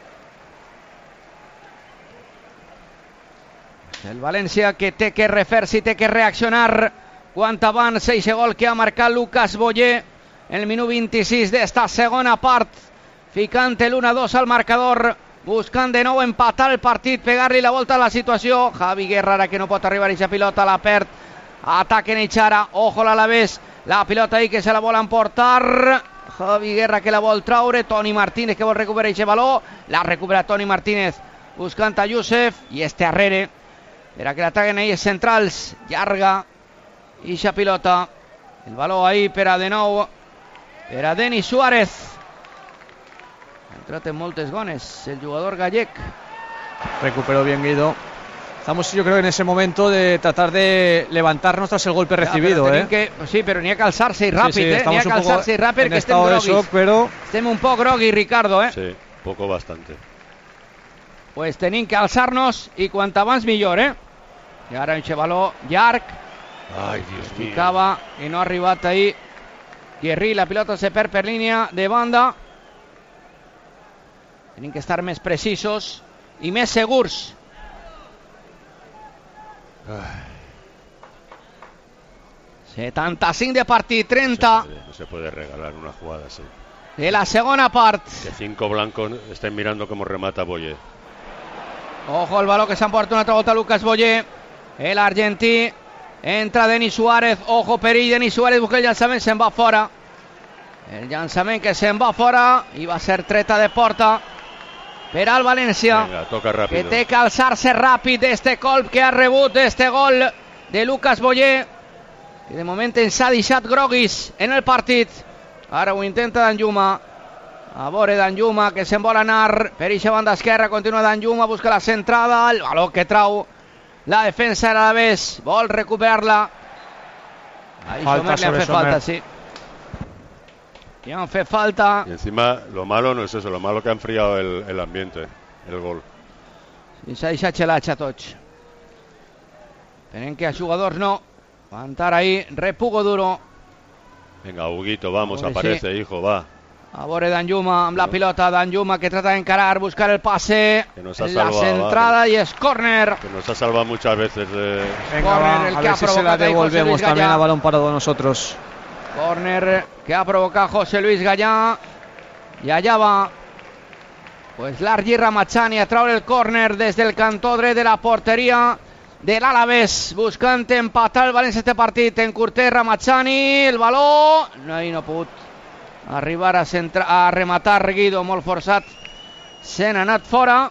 el València que té que refer-se i té que reaccionar quant abans eixe gol que ha marcat Lucas Boyer en el minut vint-i-sis d'esta segona part, ficant l'u a dos al marcador, buscant de nou empatar el partit, pegar-li la volta a la situació. Javi Guerra ara que no pot arribar a aquesta pilota, la perd, ataquen Echara, ojo l'Alavés, la pilota ahí que se la vol emportar, Javi Guerra que la vol traure, Toni Martínez que vol recuperar aquest baló, la recupera Toni Martínez buscant a Youssef i este arrere per a que l'ataquen ahí els centrals, llarga eixa pilota, el baló ahí per a de nou per a Denis Suárez. Ha entrat en moltes gones el jugador gallec. Recuperó bien Guido. Estamos yo creo en ese momento de tratar de levantarnos tras el golpe Ja, recibido, però eh? que, sí, però n'hi ha que alçar-se i ràpid, sí, sí, eh? N'hi ha que alçar-se i ràpid en que estem estado de groguis. shock, pero Estem un poc grogui, Ricardo, eh? Sí, poco bastante. Pues tenim que alçar-nos i quant abans millor, eh? I ara un baló llarg, Ay, Dios mío. picava i no ha arribat ahí Thierry, la pilota se perd per línia de banda. Tenim que estar més precisos i més segurs. setanta-cinc de partit, trenta No se puede, no se puede regalar una jugada así. de la segona part. Que cinco blancos estén mirando cómo remata Boyer. Ojo el baló que s'emporta una altra volta Lucas Boyer, el argentí. Entra Denis Suárez, ojo perill, Denis Suárez busca el llançament, se'n va fora. El llançament que se'n va fora i va ser treta de porta per al València. Venga, toca Que rápido. té que alçar-se ràpid d'este colp que ha rebut, d'este gol de Lucas Boyer, que de moment ens ha deixat groguis en el partit. Ara ho intenta Danjuma. A veure Danjuma que se'n vol anar per eixa banda esquerra, continua Danjuma, busca la centrada, el baló que trau la defensa era la vez, vol recuperar-la. Ahí Falta Sommer li han sobre fet Sommer. falta, sí. Li han fet falta. Y encima, lo malo no es eso, lo malo que ha enfriado el, el ambiente, el gol. I s'ha deixat xelatge a tots. Tenen que a jugadors no. Aguantar ahí, repugo duro. Venga, Huguito, vamos, Pobre, aparece, hijo, va. A veure Danjuma amb la pilota, Danjuma que trata d'encarar, buscar el passe, Que nos ha la salvado, centrada i és córner. Que nos ha salvado muchas veces de... venga, Corner, va, el a que ha ver si se la provocado ahí José Luis devolvemos también Gallá. a balón parado nosotros. Córner que ha provocado José Luis Gallá. I allà va pues l'Argi Ramachani a traure el córner des del cantó dret de la porteria de l'Alavés, buscant empatar el València este partit. En curter Ramachani, el baló no, i no ha pogut arribar a, centra, a rematar Guido, molt forçat, se n'ha anat fora.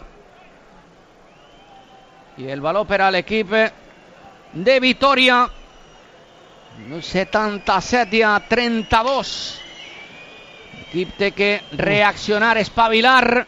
I el baló per a l'equip de Vitoria. setanta-set a trenta-dos. L'equip té que reaccionar, espavilar,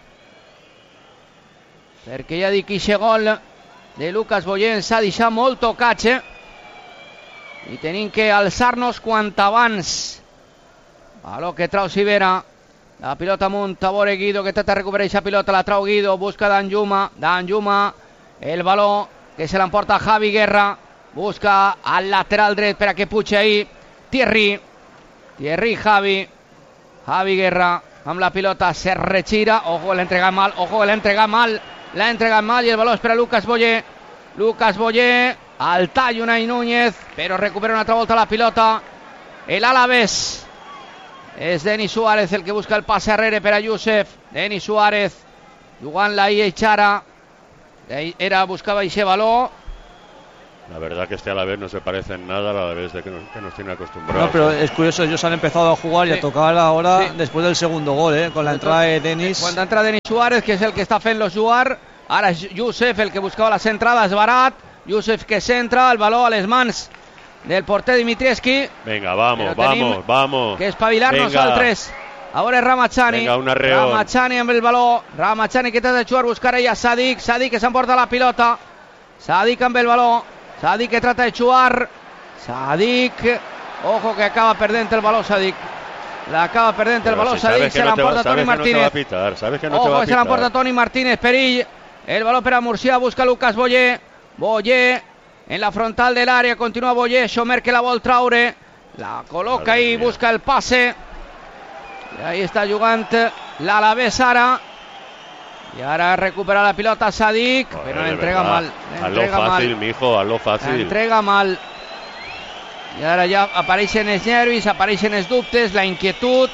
perquè ja dic que aquest gol de Lucas Boyer ens ha deixat molt tocats, eh? I tenim que alçar-nos quant abans. Baló que trau Sivera, la pilota amunt, a veure Guido que trata de recuperar aquesta pilota, la trau Guido, busca Danjuma, Danjuma, el baló que se l'emporta Javi Guerra, busca al lateral dret per a que pugi ahí Thierry, Thierry Javi, Javi Guerra amb la pilota, se retira, ojo, l'ha entregat mal, ojo, l'ha entregat mal, l'ha entregat mal i el baló és per a Lucas Boyer, Lucas Boyer, al tall Unai Núñez, però recupera una altra volta la pilota, el Alavés. És Denis Suárez el que busca el passe arrere per a Youssef. Denis Suárez jugant-la ahí Echara. era, buscaba Ixe Baló. La verdad que este Alavés no se parece en nada a la Alavés de que nos, que nos tiene acostumbrados. No, pero es curioso, ellos han empezado a jugar sí. y a tocar ahora sí. después del segundo gol, ¿eh? Con la entrada de Denis. Cuando entra Denis Suárez, que es el que está fent los jugar. Ara és Youssef el que buscava les entrades, Barat. Youssef que centra, el baló a les mans del porter Dimitrievski. Venga, vamos, vamos, vamos. Que espavilar-nos altres. A veure Ramachani. Venga, un arreón. Ramachani amb el baló. Ramachani que té de jugar, buscar ella Sadik. Sadik que s'emporta la pilota. Sadik amb el baló. Sadik que trata de jugar. Sadik. Ojo que acaba perdent el baló Sadik. La acaba perdent el baló si Sadik. Se l'emporta Toni Martínez. No sabes que no Ojo te va a que se l'emporta Toni Martínez. Perill. El baló per a Murcia. Busca Lucas Boyer. Boyer. En la frontal del área. Continúa Boyer. Xomer que la vol traure. La coloca ahí. Busca el pase. I ahí està jugant l'Alavés ara. Y ahora recupera la pilota Sadik, Joder, pero le entrega mal. Le entrega hazlo fácil, mal. mijo, hazlo fácil. Le entrega mal. Y ahora ya apareixen els nervis, apareixen els dubtes, la inquietud.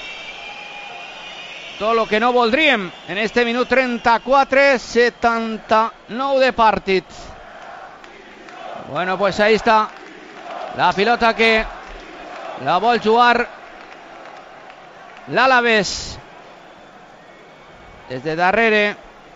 Todo lo que no voldríem en este minut trenta-quatre setanta-nou de partit. Bueno, pues ahí está la pilota que la vol jugar l'Alavés. Desde darrere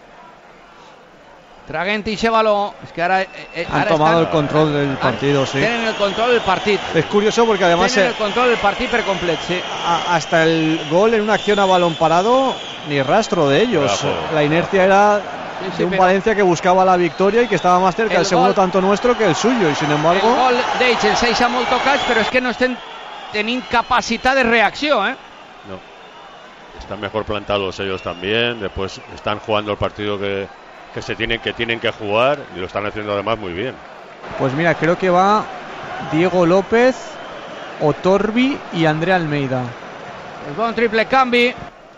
traguent ixe baló. Es que ahora, eh, han ahora tomado están, el control del partido, han, sí. Tienen el control del partido. Es curioso porque además tienen eh, el control del partido per complet, sí. A, hasta el gol en una acción a balón parado, ni rastro de ellos. Bravo. La inercia era sí, sí, de un pero Valencia que buscaba la victoria y que estaba más cerca el, el segundo gol, tanto nuestro que el suyo. Y sin embargo, el gol d'ells, el seis a molt tocats, però és que no estem tenint capacitat de reacció, eh? No. Están mejor plantados ellos también. Después están jugando el partido que, que se tienen que tienen que jugar y lo están haciendo además muy bien. Pues mira, creo que va Diego López, Otorbi y André Almeida. Es bon triple canvi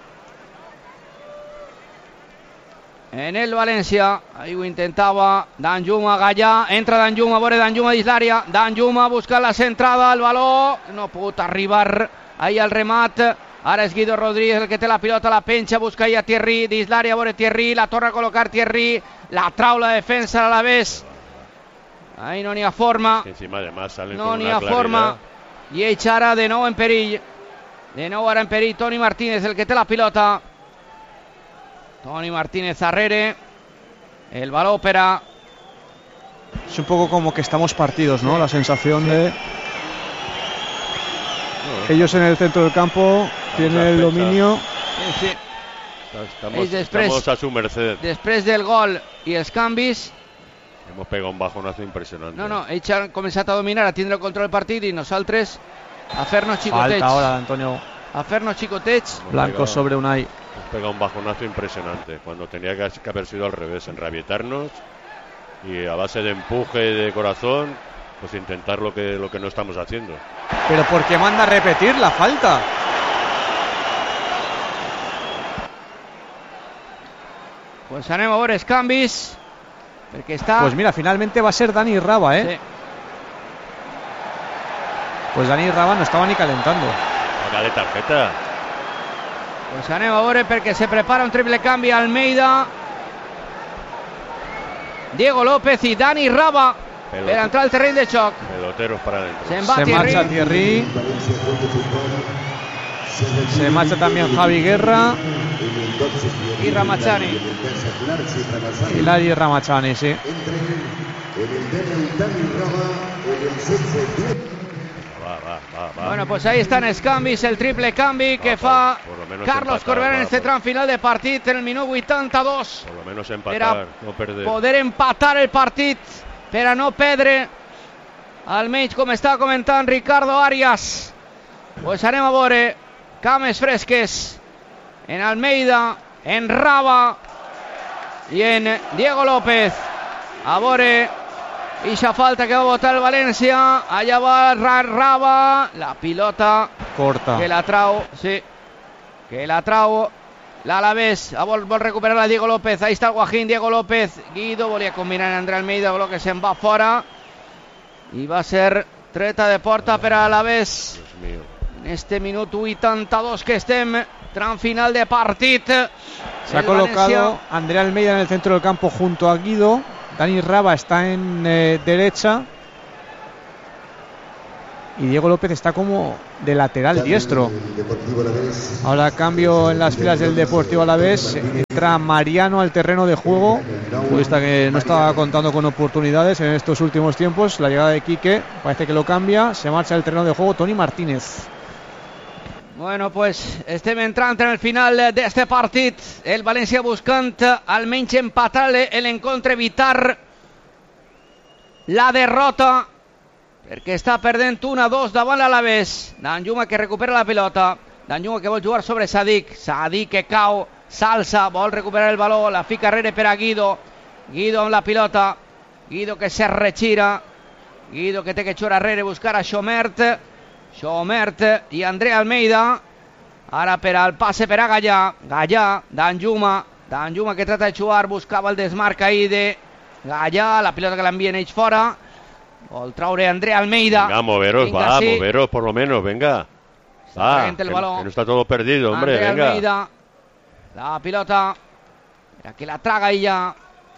en el València. Ahí ho intentava Danjuma, Gallà. Entra Danjuma, a veure Danjuma dins l'àrea. Danjuma busca la centrada, el baló no ha pogut arribar ahí al remat. Ara és Guido Rodríguez el que té la pilota, la penja, busca ahí a Thierry, dins l'àrea, a veure Thierry, la torna a col·locar Thierry, la trau la defensa a l'Alavés. Ahí no n'hi ha forma. Encima además salen no con n'hi una ha claridad. forma. I ells ara de nou en perill. De nou ara en perill Toni Martínez el que té la pilota. Toni Martínez darrere. El baló per a... Es un poco como que estamos partidos, ¿no? Sí. La sensación sí. de... Ellos en el centro del campo tienen el dominio. Sí, sí. Estamos, després, estamos a su merced. Després del gol i els canvis, hemos pegado un bajonazo impresionante. No, no, ells han començat a dominar, a tindre el control del partit i nosaltres a fer-nos xicotets. Falta ahora, Antonio. A fer-nos xicotets. Blanco sobre Unai. Hemos pegado un bajonazo impresionante cuando tenía que, que haber sido al revés, enrabietarnos y a base de empuje de corazón, pues intentar lo que, lo que no estamos haciendo. Pero ¿por qué manda a repetir la falta? Pues anem a veure els canvis, perquè està... Pues mira, finalmente va a ser Dani Raba, ¿eh? Sí. Pues Dani Raba no estaba ni calentando. Dale tarjeta. Pues anem a veure perquè se prepara un triple canvi Almeida, Diego López y Dani Raba. Pelote. Per entrar al terreny de xoc. Peloteros para adentro. Se, se Thierry. marcha Thierry. Se marcha también Javi Guerra. Y Ramachani. Y Lari Ramachani, sí. Va, va, va, va. Bueno, pues ahí están els canvis, el triple canvi que fa Carlos Corberán en este tram final de partit en el minut vuitanta-dos. Por lo menos empatar, no perder. Poder empatar el partit per a no perdre, almenys com està comentant Ricardo Arias. Pues anem a veure cames fresques en Almeida, en Raba i en Diego López. A veure ixa falta que va botar el València. Allà va Raba, la pilota corta que la trau, sí, que la trau l'Alavés. Vol, vol recuperar a Diego López. Ahí está el Guajín, Diego López. Guido volia combinar en André Almeida, però que se'n va fora i va ser treta de porta per a l'Alavés en este minut vuitanta-dos que estem tram final de partit. Se ha colocado André Almeida en el centro del campo junto a Guido. Dani Raba está en eh, derecha. Y Diego López está como de lateral diestro. Ahora cambio en las filas del Deportivo Alavés. Entra Mariano al terreno de juego. Futbolista que no estaba contando con oportunidades en estos últimos tiempos. La llegada de Quique parece que lo cambia. Se marcha al terreno de juego Toni Martínez. Bueno, pues estem entrant en el final d'este partit. El València buscant almenys empatar l'encontre, evitar la derrota, perquè està perdent un a dos davant l'Alavés. Danjuma que recupera la pilota. Danjuma que vol jugar sobre Sadik. Sadik que cau, s'alça, vol recuperar el baló, la fica rere per a Guido. Guido amb la pilota. Guido que se retira. Guido que té que jugar arrere, buscar a Xomert. Xomert i André Almeida. Ara per al passe per a Gallà. Gallà, Danjuma. Danjuma que trata de jugar, buscava el desmarc ahí de Gallà. La pilota que l'envien ells fora. Vol traure André Almeida. Venga, moveros, venga, va, sí. moveros por lo menos, venga. Va, que, que no está todo perdido, hombre, André venga. Almeida. La pilota. Mira que la traga ella.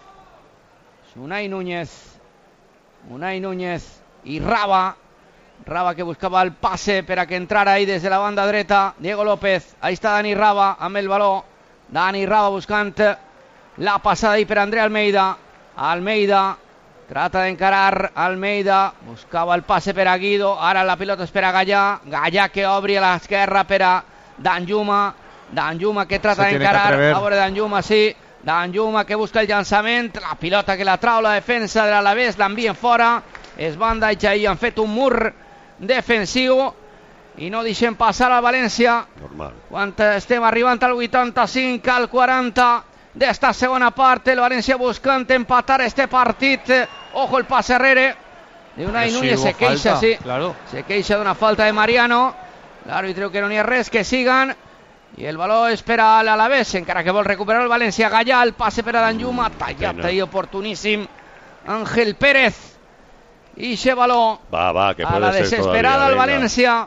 Unai Núñez. Unai Núñez i Raba. Raba que buscava el passe per a que entrara ahí des de la banda dreta. Diego López. Ahí està Dani Raba amb el baló. Dani Raba buscant la passada ahí per André Almeida. Almeida trata d'encarar. Almeida buscava el passe per a Guido. Ara la pilota és per a Gallà. Gallà que obri a l'esquerra per a Danjuma. Danjuma que trata d'encarar. A veure Danjuma, sí. Danjuma que busca el llançament. La pilota que la trau la defensa de l'Alavés. L'envien fora. Es banda i ja hi han fet un mur defensiu i no deixem passar al València. Normal. Quan estem arribant al vuitanta-cinc, al quaranta d'esta segona part, el València buscant empatar este partit. Ojo el passe arrere de Unai Núñez, se queixa, sí, claro. Se queixa d'una falta de Mariano. L'àrbitre que no n'hi ha res, que sigan. I el baló és per a l'Alavés, encara que vol recuperar el València. Gallà, el passe per a Danjuma, tallat ahí oportuníssim Ángel Pérez. I ese baló va, va, que a la desesperada al València,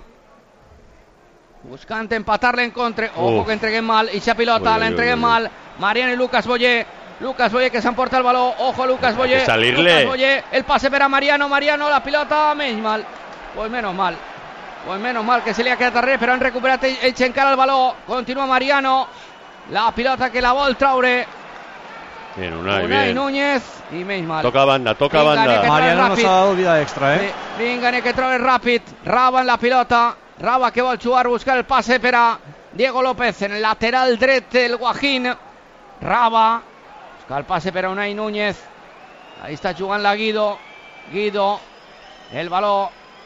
buscant empatar l'encontre. Ojo que entreguem mal, i esa pilota la entreguem mal. Mariano i Lucas Boyer. Lucas Boyer que s'emporta el baló. Ojo Lucas Boyer. Lucas Boyer, el passe per a Mariano. Mariano, la pilota, menys mal. Pues menos mal. Pues menos mal que se li ha quedat darrere, però han recuperat ells encara el baló. Continua Mariano. La pilota que la vol traure Bien, Unai, Unai bien. Núñez i menys mal. Toca banda, toca Vinga, banda. Mariano nos ha dado vida extra, eh. Sí. Vinga, que trobe ràpid. Raba en la pilota. Raba que vol jugar, buscar el passe per a Diego López en el lateral dret, el Guajín. Raba busca el passe per a Unai Núñez. Ahí està jugant la Guido. Guido, el baló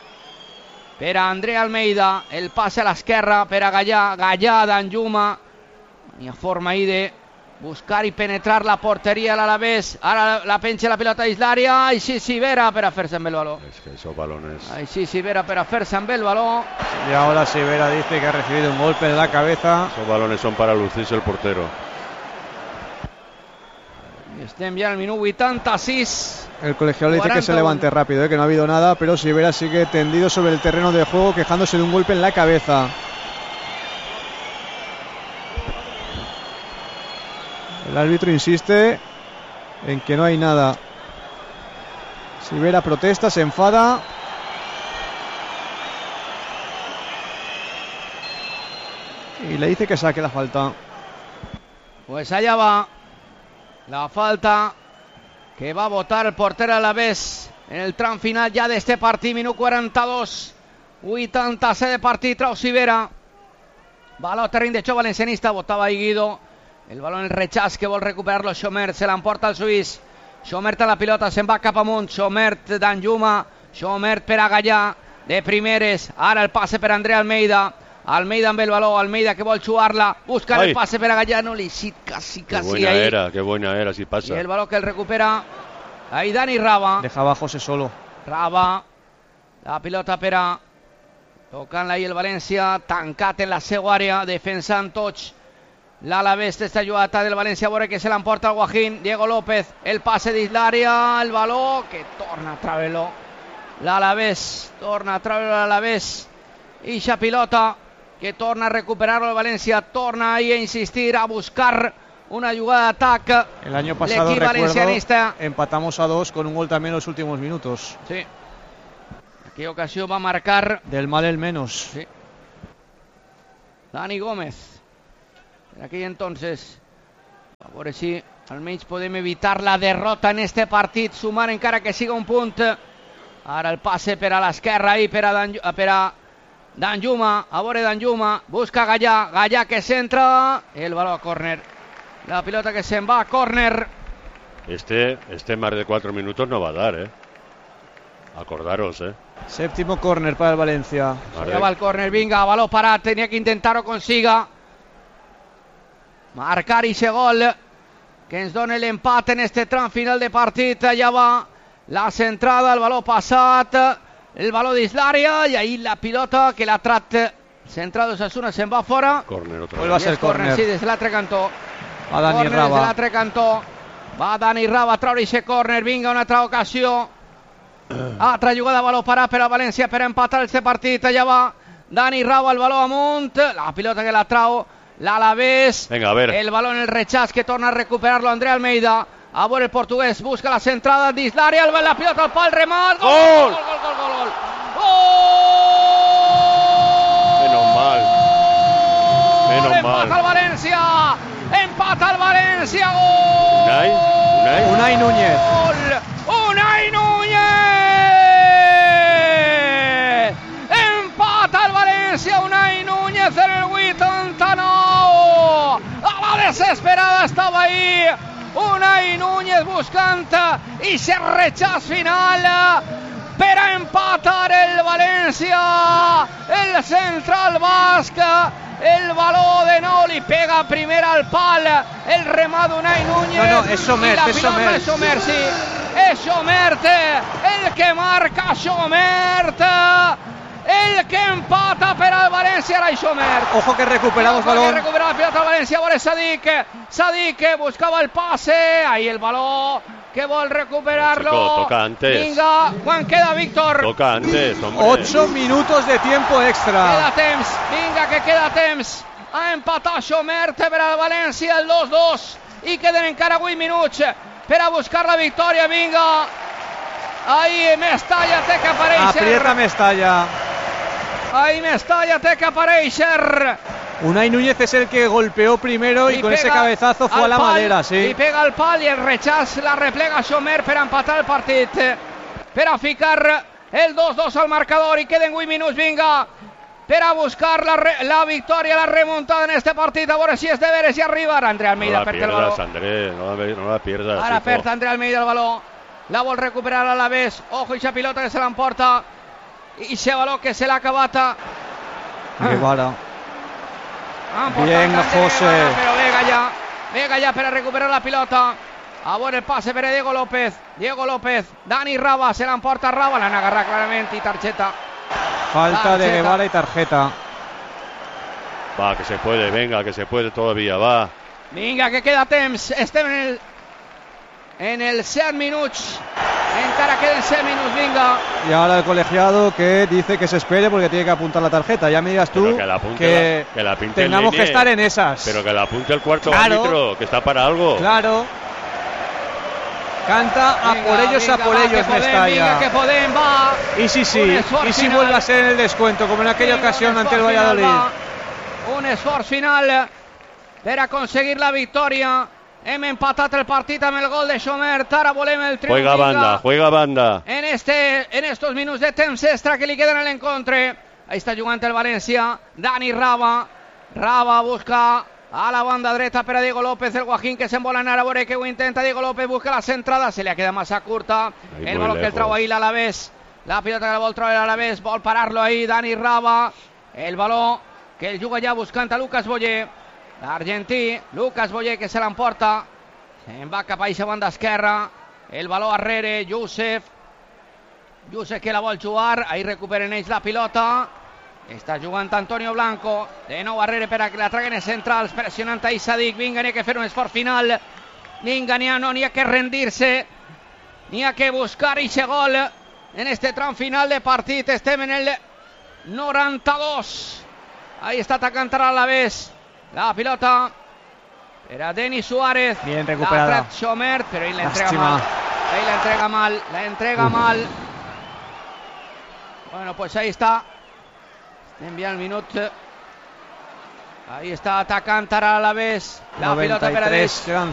per a André Almeida. El passe a l'esquerra per a Gallà. Gallà, Danjuma. Hi ha forma ahí de buscar i penetrar la porteria a l'Alavés. Ara la penja la pilota dins l'àrea. Així Sivera per a fer-se amb el baló. Es que esos balones. Així Sivera per a fer-se amb el baló. Y ahora Sivera dice que ha recibido un golpe en la cabeza. Esos balones son para lucirse el portero. I estem ja al minut vuitanta-sis. El colegiado le dice que se levante rápido, eh, que no ha habido nada, pero Sivera sigue tendido sobre el terreno de juego quejándose de un golpe en la cabeza. El árbitro insiste en que no hay nada. Sivera protesta, se enfada. Y le dice que saque la falta. Pues allá va la falta que va a votar el portero Alavés en el tram final ja d'este partit. Minut quaranta-dos, vuitanta-set de partit. Trau Sivera. Baló a terreny de joc valencianista. Votava ahí Guido. El baló en el rechaç que vol recuperar-lo Xomert, se l'emporta el suís. Xomert a la pilota, se'n va cap amunt. Xomert, Danjuma. Xomert per a Gallà, de primeres. Ara el passe per a André Almeida. Almeida amb el baló, Almeida que vol jugar-la. Busca el passe per a Gallà, no li sit casi, casi qué buena ahí. era, qué buena era, si pasa. Y el balón que él recupera. Ahí Dani Raba. Dejaba a José solo. Raba. La pilota per a tocant-la ahí el València. Tancat en la seva àrea, defensant tots l'Alavés d'esta jugada del València. A veure que se l'emporta el Guajín. Diego López, el passe dins l'àrea, el baló que torna a treure-lo l'Alavés, torna a treure l'Alavés. Ixa pilota que torna a recuperar-lo el València, torna ahí a insistir, a buscar una jugada d'atac. El año pasado, recuerdo, empatamos a dos con un gol también en los últimos minutos. Sí. Qué ocasión va a marcar. Del mal el menos. Sí. Dani Gómez. En aquell entonces, a veure si almenys podem evitar la derrota en este partit, sumar encara que siga un punt. Ara el passe per a l'esquerra i per a, Dan, per a Danjuma, a veure Danjuma, busca Gallà, Gallà que centra, el baló a córner. La pilota que se'n va a córner. Este, este más de cuatro minutos no va a dar, eh. Acordaros, eh. Séptimo córner para el Valencia. Ja va el córner, vinga, baló parat, tenia que intentar-ho, consiga marcar ixe gol que ens dona l'empat en este tram final de partit. Allà va la centrada, el baló passat, el baló dins l'àrea i ahí la pilota que l'ha trat centrada d'Osasuna se'n va fora. Córner otra vez. Va a ser córner. Sí, des de l'altre cantó. Va Dani Raba. Des de l'altre cantó. Va Dani Raba a treure ixe córner, vinga, una altra ocasió. Altra jugada, baló parat per a València per empatar este partit. Allà va Dani Raba, el baló amunt, la pilota que la trau l'Alavés. Venga, a ver. El baló en el rechaç que torna a recuperar-lo André Almeida. A veure el portuguès, busca la centrada dins l'àrea, la pilota al pal, remat. Gol! Gol, gol, gol, gol, gol, gol. Menos mal. Menos mal. Empata el València. Empata el València. Gol. Unai, Unai. Unai Núñez. Unai Núñez. Empata el València, Unai Núñez en el vuitanta-nou. A la desesperada estava ahí Unai Núñez buscant i se rechaç final per a empatar el València. El central basc, el baló de nou li pega primer al pal, el remat d'Unai Núñez. No, no, és Somert, és Somert. És Somert, sí. És Somert, el que marca Somert. El que empata per al València era Somert. Ojo que recuperamos Ojo balón. que recupera la pilota al València. Ahora Sadik. Sadik buscaba el pase. Ahí el balón que vol recuperarlo. Chico, toca antes. Vinga, quan queda Víctor? Toca antes, hombre. Ocho minutos de tiempo extra. Queda temps. Vinga, que queda temps. Ha empatat Somert per al València el dos dos. I queden encara vuit minuts per a buscar la victòria. Vinga. Ahí Mestalla té que aparèixer. Aprieta Mestalla. Ahí Mestalla té que aparèixer. Unai Núñez es el que golpeó primero y, y con ese cabezazo fue a la pal, madera, sí. Y pega al pal y el rechaç la replega Somert per a empatar el partit, per a ficar el dos dos al marcador i queden vuit minuts, vinga, per a buscar la, re, la victòria, la remuntada en este partit, a veure si és de veres i arribar. André Almeida no perd el baló. André, no, la, no la pierdas. Ara perd André Almeida el baló, la vol recuperar a l'Alavés. Ojo, ixa pilota que se l'emporta, ixe baló que se l'ha acabat a Guevara. Bien, José. Però ve Gallà, ve Gallà per a recuperar la pilota. A veure el passe per a Diego López. Diego López, Dani Raba, se l'emporta Raba, l'han agarrat clarament i targeta. Falta tarjeta. De Guevara y tarjeta. Va, que se puede, venga, que se puede todavía, va. Vinga, que queda temps. Estem en el en el set minuts. Encara queden set minuts, vinga. Y ahora el colegiado que dice que se espere porque tiene que apuntar la tarjeta. Ya me digas tú que, la que, la, que la tengamos que estar en esas. Pero que la apunte el cuarto claro, árbitro, que está para algo. Claro. Canta a venga, por ellos, venga, a por va, ellos, Mestalla. Venga, que podem, va. Y sí, sí. Y si vuelve a ser en el descuento, como en aquella venga, ocasión ante el Valladolid. Final, un esforç final per aconseguir la victòria. Hem empatat el partit amb el gol de Somert. Ara volem el triomf. Juega banda, juega banda. En, este, en estos minuts de temps extra que li queden a l'encontre. Ahí està jugant el València. Dani Raba. Raba busca a la banda dreta per a Diego López. El Guajín que se'n vol anar a veure que ho intenta. Diego López busca la centrada. Se li ha quedat massa curta. Ahí el balón que el trau ahí l'Alavés. La pilota que la vol treure l'Alavés. Vol parar-lo ahí Dani Raba. El baló que el juga ja buscant a Lucas Boyer. L'argentí, Lucas Boyer que se l'emporta. Se'n va cap a eixa banda esquerra. El baló arrere, Josef. Josef que la vol jugar. Ahí recuperen ells la pilota. Està jugant Antonio Blanco. De nou arrere per a que la traguen els centrals. Pressionant a Sadik. Vinga, n'hi ha que fer un esforç final. Vinga, n'hi ha, no, n'hi ha que rendir-se. N'hi ha que buscar eixe gol. En este tram final de partit estem en el noranta-dos. Ahí está Alcántara a la vez. La pilota. Era Denis Suárez. Bien recuperada. La Fred Schomer, pero ahí la entrega Lástima. mal. Ahí la entrega mal. La entrega Uf. mal. Bueno, pues ahí está. Envía el minuto. Ahí está Alcántara a la vez. La noventa y pilota tres, para quedan